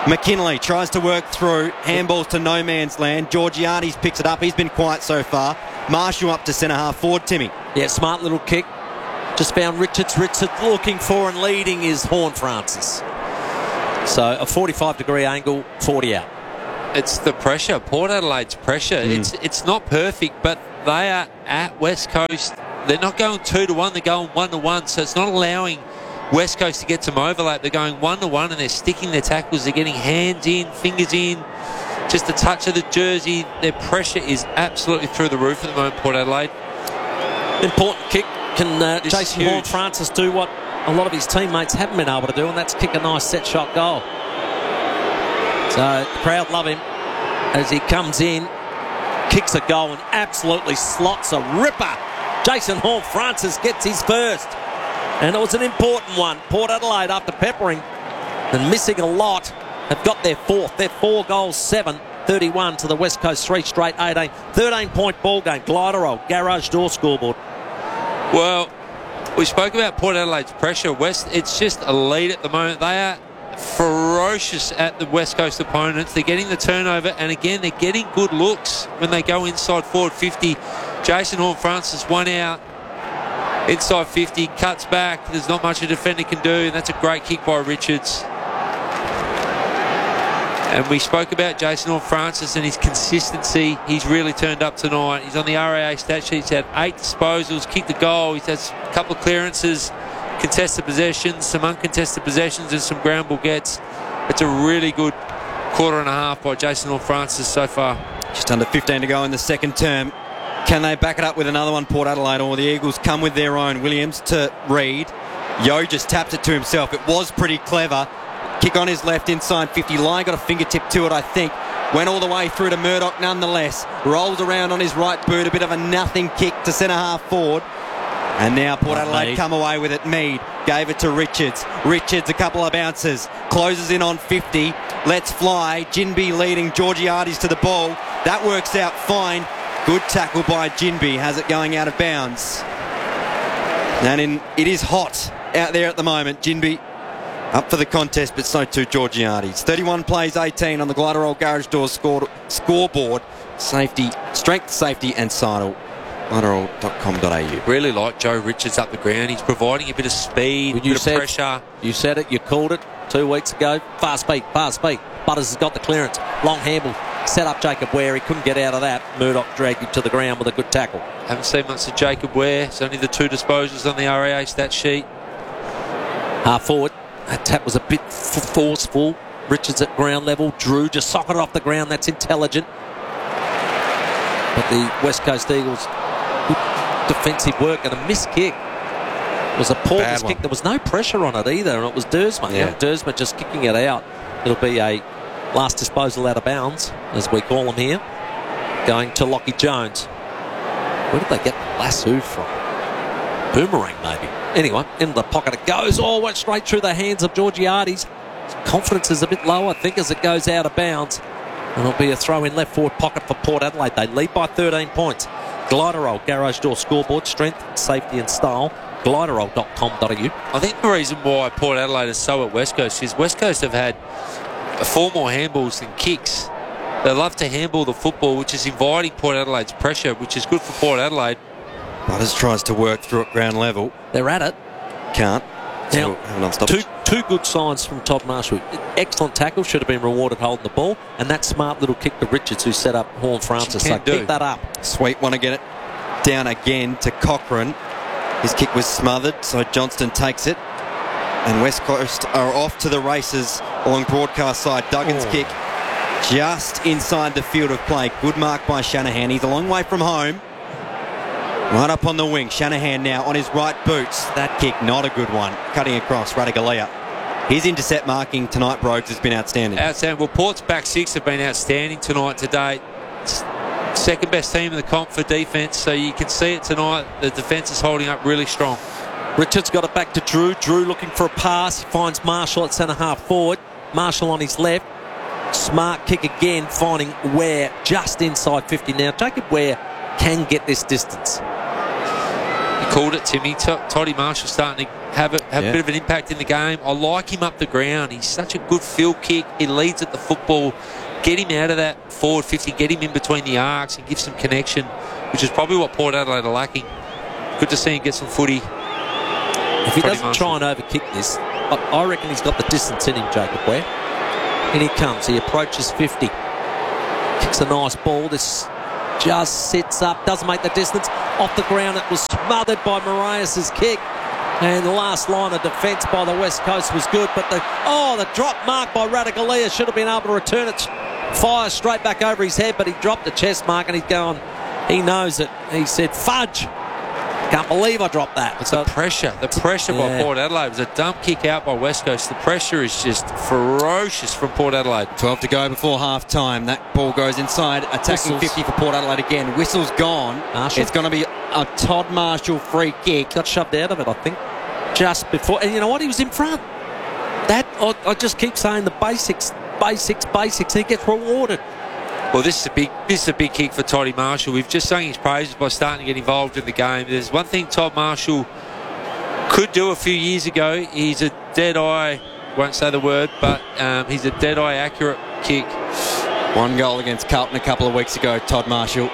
McKinley tries to work through. Handballs to no man's land. Georgiades picks it up. He's been quiet so far. Marshall up to centre-half forward, Timmy. Yeah, smart little kick. Just found Richards. Richards looking for and leading is Horne-Francis. So a forty-five degree angle, forty out. It's the pressure. Port Adelaide's pressure. Mm. It's it's not perfect, but they are at West Coast. They're not going two to one. They're going one to one. So it's not allowing West Coast to get some overlap. They're going one to one, and they're sticking their tackles. They're getting hands in, fingers in, just a touch of the jersey. Their pressure is absolutely through the roof at the moment. Port Adelaide. Important kick. Can uh, Jason huge. Horne-Francis do what a lot of his teammates haven't been able to do, and that's kick a nice set shot goal. So the crowd love him as he comes in, kicks a goal and absolutely slots a ripper. Jason Horne-Francis gets his first, and it was an important one. Port Adelaide, after peppering and missing a lot, have got their fourth. Their four goals, seven, thirty-one to the West Coast, three straight, eighteen. thirteen point ball game. Gliderol, garage door scoreboard. Well, we spoke about Port Adelaide's pressure. West, it's just a lead at the moment. They are ferocious at the West Coast opponents. They're getting the turnover, and again, they're getting good looks when they go inside forward fifty. Jason Horne-Francis, one out. Inside fifty, cuts back. There's not much a defender can do, and that's a great kick by Richards. And we spoke about Jason Horne-Francis and his consistency. He's really turned up tonight. He's on the R A A stat sheet. He's had eight disposals, kicked a goal. He's had a couple of clearances, contested possessions, some uncontested possessions, and some ground ball gets. It's a really good quarter and a half by Jason Horne-Francis so far. Just under fifteen to go in the second term. Can they back it up with another one, Port Adelaide, or the Eagles come with their own? Williams to Reid. Yo just tapped it to himself. It was pretty clever. Kick on his left inside fifty. Lyon got a fingertip to it, I think. Went all the way through to Murdoch nonetheless. Rolled around on his right boot. A bit of a nothing kick to centre-half forward. And now Port Adelaide come away with it. Mead gave it to Richards. Richards, a couple of bounces. Closes in on fifty. Lets fly. Jinby leading Georgiades to the ball. That works out fine. Good tackle by Jinby. Has it going out of bounds. And in, it is hot out there at the moment. Jinby up for the contest, but so too Georgiades. thirty-one plays, eighteen on the Gliderol Garage Doors score, scoreboard. Safety, strength, safety, and sidle. Gliderol dot com dot a u. Really like Joe Richards up the ground. He's providing a bit of speed, a bit said, of pressure. You said it, you called it two weeks ago. Fast speed, fast speed. Butters has got the clearance. Long handle. Set up Jacob Ware. He couldn't get out of that. Murdoch dragged him to the ground with a good tackle. Haven't seen much of Jacob Ware. It's only the two disposals on the R A A stat sheet. Half forward. That tap was a bit f- forceful. Richards at ground level. Drew just socketed off the ground. That's intelligent. But the West Coast Eagles, good defensive work and a missed kick. It was a poor missed kick. There was no pressure on it either, and it was Dersma. Yeah. Yeah, Dersma just kicking it out. It'll be a last disposal out of bounds, as we call them here, going to Lockie Jones. Where did they get the lasso from? Boomerang, maybe. Anyway, into the pocket it goes. Oh, went straight through the hands of Georgiades. Confidence is a bit low, I think, as it goes out of bounds. And it'll be a throw in left forward pocket for Port Adelaide. They lead by thirteen points. Gliderol, Garage Door scoreboard, strength, safety and style. Gliderol dot com dot a u. I think the reason why Port Adelaide is so at West Coast is West Coast have had four more handballs than kicks. They love to handball the football, which is inviting Port Adelaide's pressure, which is good for Port Adelaide. Butters tries to work through at ground level. They're at it. Can't. Now, so two, two good signs from Todd Marshall. Excellent tackle, should have been rewarded holding the ball, and that smart little kick to Richards, who set up Horne-Francis. So do. keep that up. Sweet want to get it down again to Cochrane. His kick was smothered, so Johnston takes it. And West Coast are off to the races along broadcast side. Duggan's oh. kick just inside the field of play. Good mark by Shanahan. He's a long way from home. Right up on the wing. Shanahan now on his right boots. That kick, not a good one. Cutting across, Radigalia. His intercept marking tonight, Brogues, has been outstanding. Outstanding. Well, Port's back six have been outstanding tonight to date. Second best team in the comp for defence, so you can see it tonight. The defence is holding up really strong. Richards got it back to Drew. Drew looking for a pass. He finds Marshall at centre half forward. Marshall on his left. Smart kick again, finding Ware just inside fifty. Now, Jacob Ware can get this distance. You called it, Timmy. T- Toddy Marshall starting to have a, have Yeah. a bit of an impact in the game. I like him up the ground. He's such a good field kick. He leads at the football. Get him out of that forward fifty. Get him in between the arcs and give some connection, which is probably what Port Adelaide are lacking. Good to see him get some footy. If he Toddy doesn't Marshall. try and overkick this, I, I reckon he's got the distance in him, Jacob Ware. In he comes. He approaches fifty. Kicks a nice ball. This just sits up. Doesn't make the distance. Off the ground, it was smothered by Moraes' kick. And the last line of defence by the West Coast was good. But the oh, the drop mark by Ratugolea should have been able to return it. Fire straight back over his head, but he dropped the chest mark and he's going, he knows it. He said, fudge. Can't believe I dropped that. It's So- the pressure. The pressure Yeah. by Port Adelaide. It was a dump kick out by West Coast. The pressure is just ferocious from Port Adelaide. twelve to go before half time. That ball goes inside. Attacking Whistles. fifty for Port Adelaide again. Whistle's gone. Marshall. It's going to be a Todd Marshall free kick. Got shoved out of it, I think, just before. And you know what? He was in front. That I, I just keep saying the basics, basics, basics. He gets rewarded. Well, this is a big this is a big kick for Toddy Marshall. We've just sung his praises by starting to get involved in the game. There's one thing Todd Marshall could do a few years ago. He's a dead eye, won't say the word, but um, he's a dead eye accurate kick. One goal against Carlton a couple of weeks ago, Todd Marshall.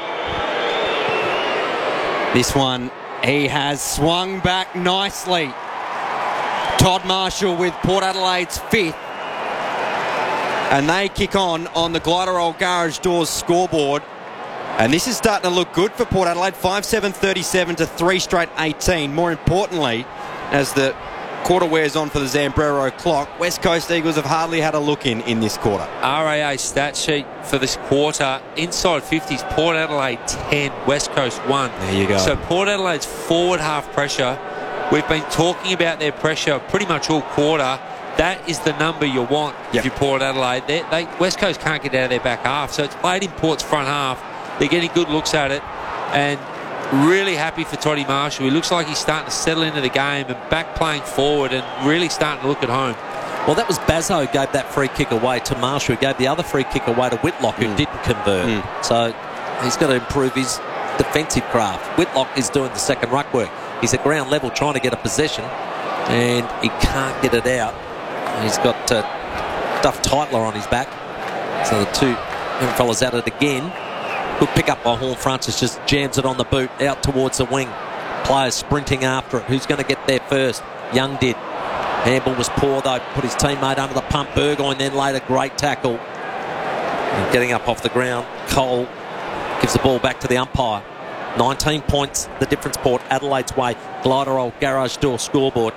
This one, he has swung back nicely. Todd Marshall with Port Adelaide's fifth. And they kick on on the Glider Old Garage Doors scoreboard. And this is starting to look good for Port Adelaide. five seven thirty-seven to three straight eighteen. More importantly, as the quarter wears on for the Zambrero clock, West Coast Eagles have hardly had a look in in this quarter. R A A stat sheet for this quarter. Inside fifties, Port Adelaide ten, West Coast one. There you go. So Port Adelaide's forward half pressure, we've been talking about their pressure pretty much all quarter. That is the number you want Yep. if you're Port Adelaide. They, they, West Coast can't get out of their back half, so it's played in Port's front half. They're getting good looks at it, and really happy for Toddy Marshall. He looks like he's starting to settle into the game and back playing forward and really starting to look at home. Well, that was Bazzo who gave that free kick away to Marshall, who gave the other free kick away to Whitlock, who Mm. didn't convert. Mm. So he's got to improve his defensive craft. Whitlock is doing the second ruck work. He's at ground level trying to get a possession, and he can't get it out. He's got uh, Duff Titler on his back. So the two young fellas at it again. Good pick up by Horn Francis, just jams it on the boot out towards the wing. Players sprinting after it. Who's going to get there first? Young did. Handball was poor though. Put his teammate under the pump. Burgoyne then laid a great tackle. And getting up off the ground, Cole gives the ball back to the umpire. nineteen points, the difference. Port Adelaide's way. Glider Old Garage Door scoreboard.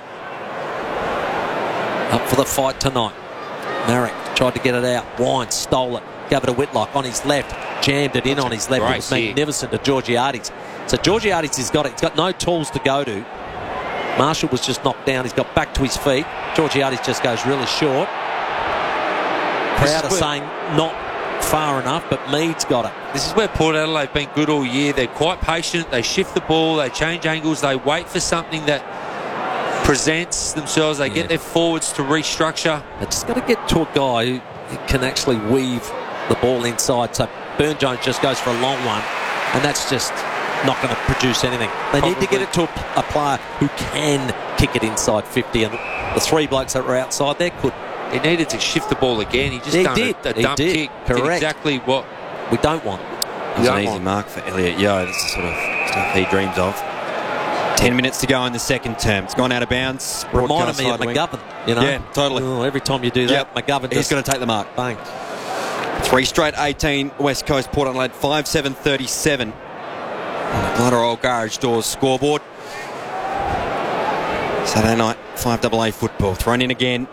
Up for the fight tonight. Marek tried to get it out. Wine stole it. Gave it to Whitlock on his left. Jammed it in on his left. It was Great magnificent to Georgiades. So Georgiades has got it. He's got no tools to go to. Marshall was just knocked down. He's got back to his feet. Georgiades just goes really short. Crowd are saying not far enough, but Mead's got it. This is where Port Adelaide have been good all year. They're quite patient. They shift the ball. They change angles. They wait for something that presents themselves. They Yeah. get their forwards to restructure. They just got to get to a guy who can actually weave the ball inside. So Burn Jones just goes for a long one, and that's just not going to produce anything. They need to get it to a, a player who can kick it inside fifty, and the three blokes that were outside there could. He needed to shift the ball again. He just He done did. a, a He dump did. kick. Correct. Did exactly what We don't want. It was Yeah, an easy on. mark for Elliot Yeo. This is sort of stuff he dreams of. Ten minutes to go in the second term. It's gone out of bounds. Reminded Broadcast me of side wing. McGovern, you know? Yeah, totally. Oh, every time you do that, Yep. McGovern He's just going to take the mark. bang. Three straight eighteen, West Coast, Port Adelaide, five seven thirty-seven. On the Glider Old Garage Doors scoreboard. Saturday night, five double A football. Thrown in again.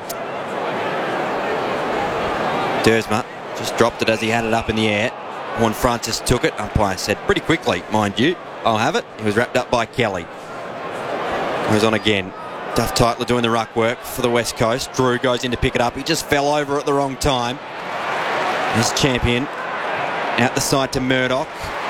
Dersma just dropped it as he had it up in the air. Horn Francis took it. Umpire said pretty quickly, mind you, I'll have it. It was wrapped up by Kelly. Goes on again. Duff Titler doing the ruck work for the West Coast. Drew goes in to pick it up. He just fell over at the wrong time. His champion out the side to Murdoch.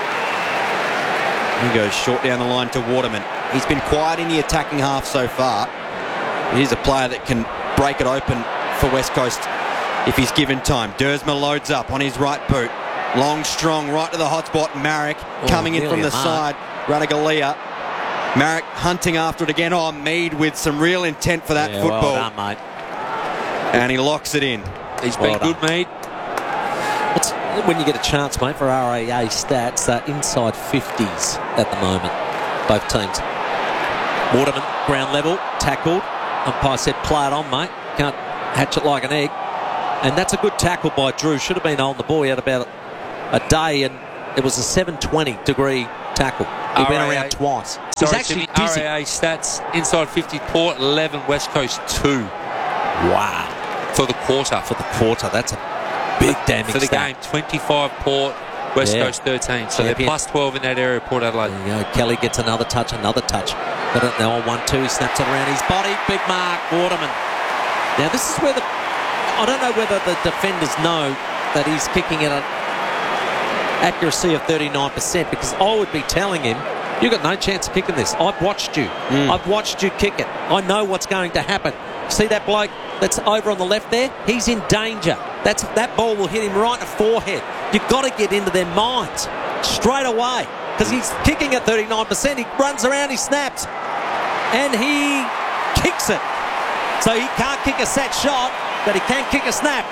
He goes short down the line to Waterman. He's been quiet in the attacking half so far. He's a player that can break it open for West Coast if he's given time. Dersma loads up on his right boot. Long, strong, right to the hot spot. Marek Oh, coming in nearly from the a mark. side. Ratugolea Marek hunting after it again. Oh, Mead with some real intent for that Yeah, football. well done, mate. And he locks it in. He's Well been good, Mead. What's, when you get a chance, mate, for R A A stats, they're inside fifties at the moment, both teams. Waterman, ground level, tackled. Umpire said, play it on, mate. Can't hatch it like an egg. And that's a good tackle by Drew. Should have been on the ball. He had about a, a day, and it was a seven twenty degree tackle. He R A A went around twice. He's Sorry, actually Timmy, dizzy. R A A stats, inside fifty, Port eleven, West Coast two. Wow. For the quarter. For the quarter. That's a big damning For the stat. game, twenty-five Port, West Yeah. Coast thirteen. So Champion. they're plus twelve in that area, Port Adelaide. There you go. Kelly gets another touch, another touch. Got it now on one two. He snaps it around his body. Big mark, Waterman. Now, this is where the... I don't know whether the defenders know that he's kicking at an accuracy of thirty-nine percent, because I would be telling him, you've got no chance of kicking this. I've watched you. Mm. I've watched you kick it. I know what's going to happen. See that bloke that's over on the left there? He's in danger. That's That ball will hit him right in the forehead. You've got to get into their minds straight away, because he's kicking at thirty-nine percent. He runs around, he snaps, and he kicks it. So he can't kick a set shot, but he can kick a snap.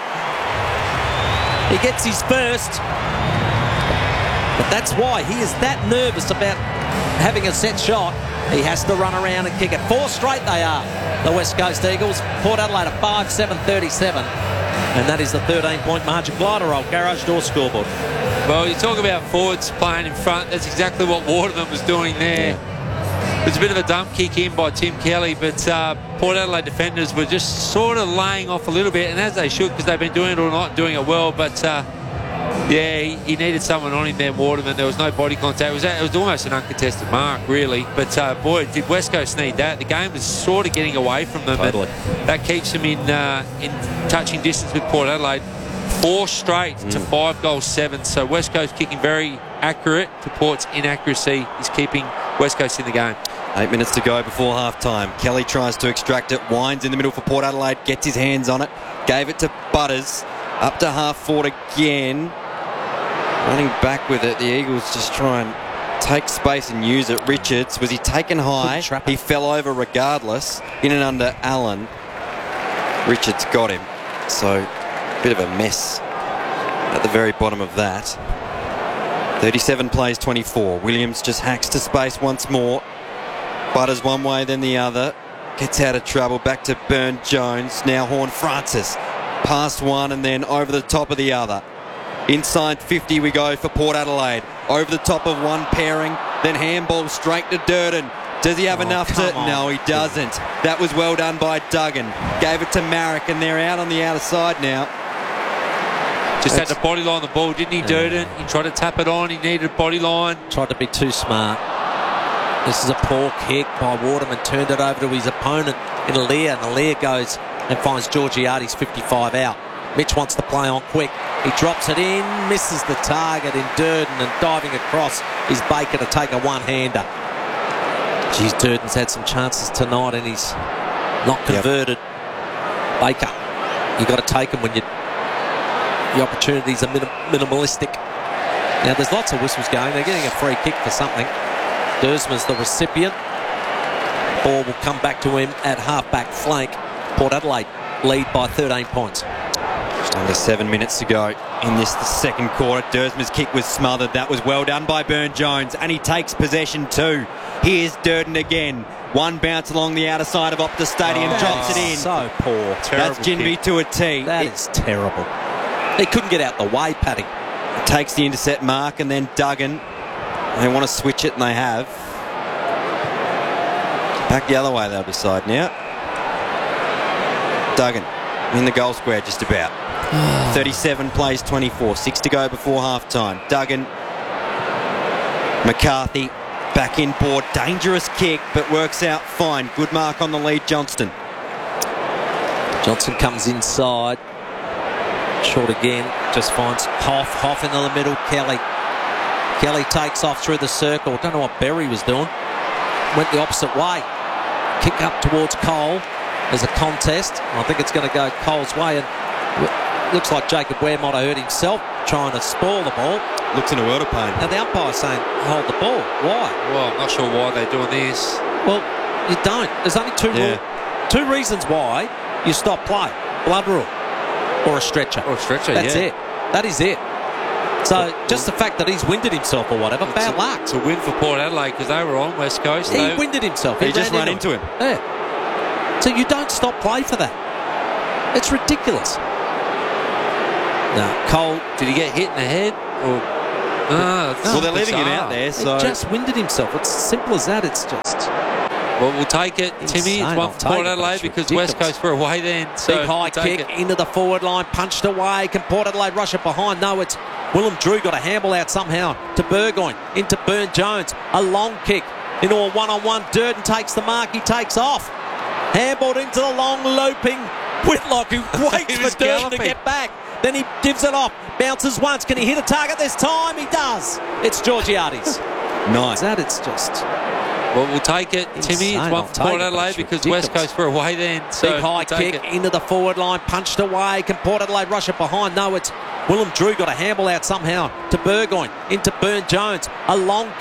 He gets his first. But that's why he is that nervous about having a set shot. He has to run around and kick it. Four straight they are, the West Coast Eagles. Port Adelaide a five seven thirty-seven. And that is the thirteen-point margin. Glider roll, Garage Door scoreboard. Well, you talk about forwards playing in front. That's exactly what Waterman was doing there. Yeah. It was a bit of a dump kick in by Tim Kelly, but uh, Port Adelaide defenders were just sort of laying off a little bit, and as they should, because they've been doing it or not doing it well. But uh, yeah, he, he needed someone on him there, Waterman. There was no body contact. It was, it was almost an uncontested mark, really. But uh, boy, did West Coast need that. The game was sort of getting away from them. Totally. And that keeps them in uh, in touching distance with Port Adelaide. Four straight mm. to five goals, seven. So West Coast kicking very accurate to Port's inaccuracy is keeping West Coast in the game. Eight minutes to go before half-time. Kelly tries to extract it, winds in the middle for Port Adelaide, gets his hands on it, gave it to Butters, up to half-forward again. Running back with it, the Eagles just try and take space and use it. Richards, was he taken high? He fell over regardless, in and under Allen. Richards got him, so bit of a mess at the very bottom of that. thirty-seven plays twenty-four. Williams just hacks to space once more. Butters one way, then the other. Gets out of trouble. Back to Burn-Jones. Now Horne-Francis. Past one and then over the top of the other. Inside fifty we go for Port Adelaide. Over the top of one pairing. Then handball straight to Durden. Does he have Oh, enough to... come on. No, he doesn't. That was well done by Duggan. Gave it to Marek and they're out on the outer side now. Just That's- had to body line the ball, didn't he, Durden? He tried to tap it on. He needed a body line. Tried to be too smart. This is a poor kick by Waterman. Turned it over to his opponent in Alir, and Alir goes and finds Georgiades fifty-five out. Mitch wants to play on quick. He drops it in, misses the target in Durden, and diving across is Baker to take a one-hander. Geez, Durden's had some chances tonight and he's not converted. Yep. Baker, you got to take them when you the opportunities are minim minimalistic. Now there's lots of whistles going. They're getting a free kick for something. Dersman's the recipient. Ball will come back to him at half-back flank. Port Adelaide lead by thirteen points. Just under seven minutes to go in this the second quarter. Dersman's kick was smothered. That was well done by Burn-Jones, and he takes possession too. Here's Durden again. One bounce along the outer side of Optus Stadium, Oh, drops it in. So poor. That's Ginbey to a tee. That It is terrible. He couldn't get out the way, Paddy. takes the intercept mark, and then Duggan. They want to switch it, and they have. Back the other way, they'll decide now. Duggan in the goal square just about. thirty-seven plays twenty-four. Six to go before half-time. Duggan. McCarthy back in board. Dangerous kick, but works out fine. Good mark on the lead, Johnston. Johnson comes inside. Short again. Just finds Hoff. Hoff into the middle. Kelly. Kelly takes off through the circle. Don't know what Berry was doing. Went the opposite way. Kick up towards Cole. There's a contest. I think it's going to go Cole's way. And looks like Jacob Ware might have hurt himself trying to spoil the ball. looks in a world of pain. Now the umpire's saying, hold the ball. Why? Well, I'm not sure why they're doing this. Well, you don't. There's only two Yeah. rule, two reasons why you stop play. Blood rule or a stretcher. Or a stretcher, That's yeah. it. That is it. So just the fact that he's winded himself or whatever, It's bad a, luck. It's a win for Port Adelaide because they were on West Coast. He They, winded himself. He just ran into him. Yeah. So you don't stop play for that. It's ridiculous. No, Cole. did he get hit in the head? Or, no, it's Well, they're leaving him bizarre. out there, He so just winded himself. It's as simple as that. It's just Well, we'll take it, Timmy. Insane. It's I'll one for take Port it, but Adelaide it's because ridiculous. West Coast were away then. So big high we'll take kick it. into the forward line, punched away. Can Port Adelaide rush it behind? No, it's Willem Drew got a handball out somehow to Burgoyne, into Burn-Jones. A long kick into a one-on-one. Durden takes the mark. He takes off. Handballed into the long looping Whitlock, who waits He for was Durden galloping. to get back. Then he gives it off. Bounces once. Can he hit a target this time? He does. It's Georgiades. nice. That it's just Well, we'll take it, Timmy. Insane. It's one I'll for take Port it, but Adelaide it's because ridiculous. West Coast were away then. So big high we'll take kick it. into the forward line, punched away. Can Port Adelaide rush it behind? No, it's Willem Drew got a handball out somehow to Burgoyne, into Burn-Jones. A long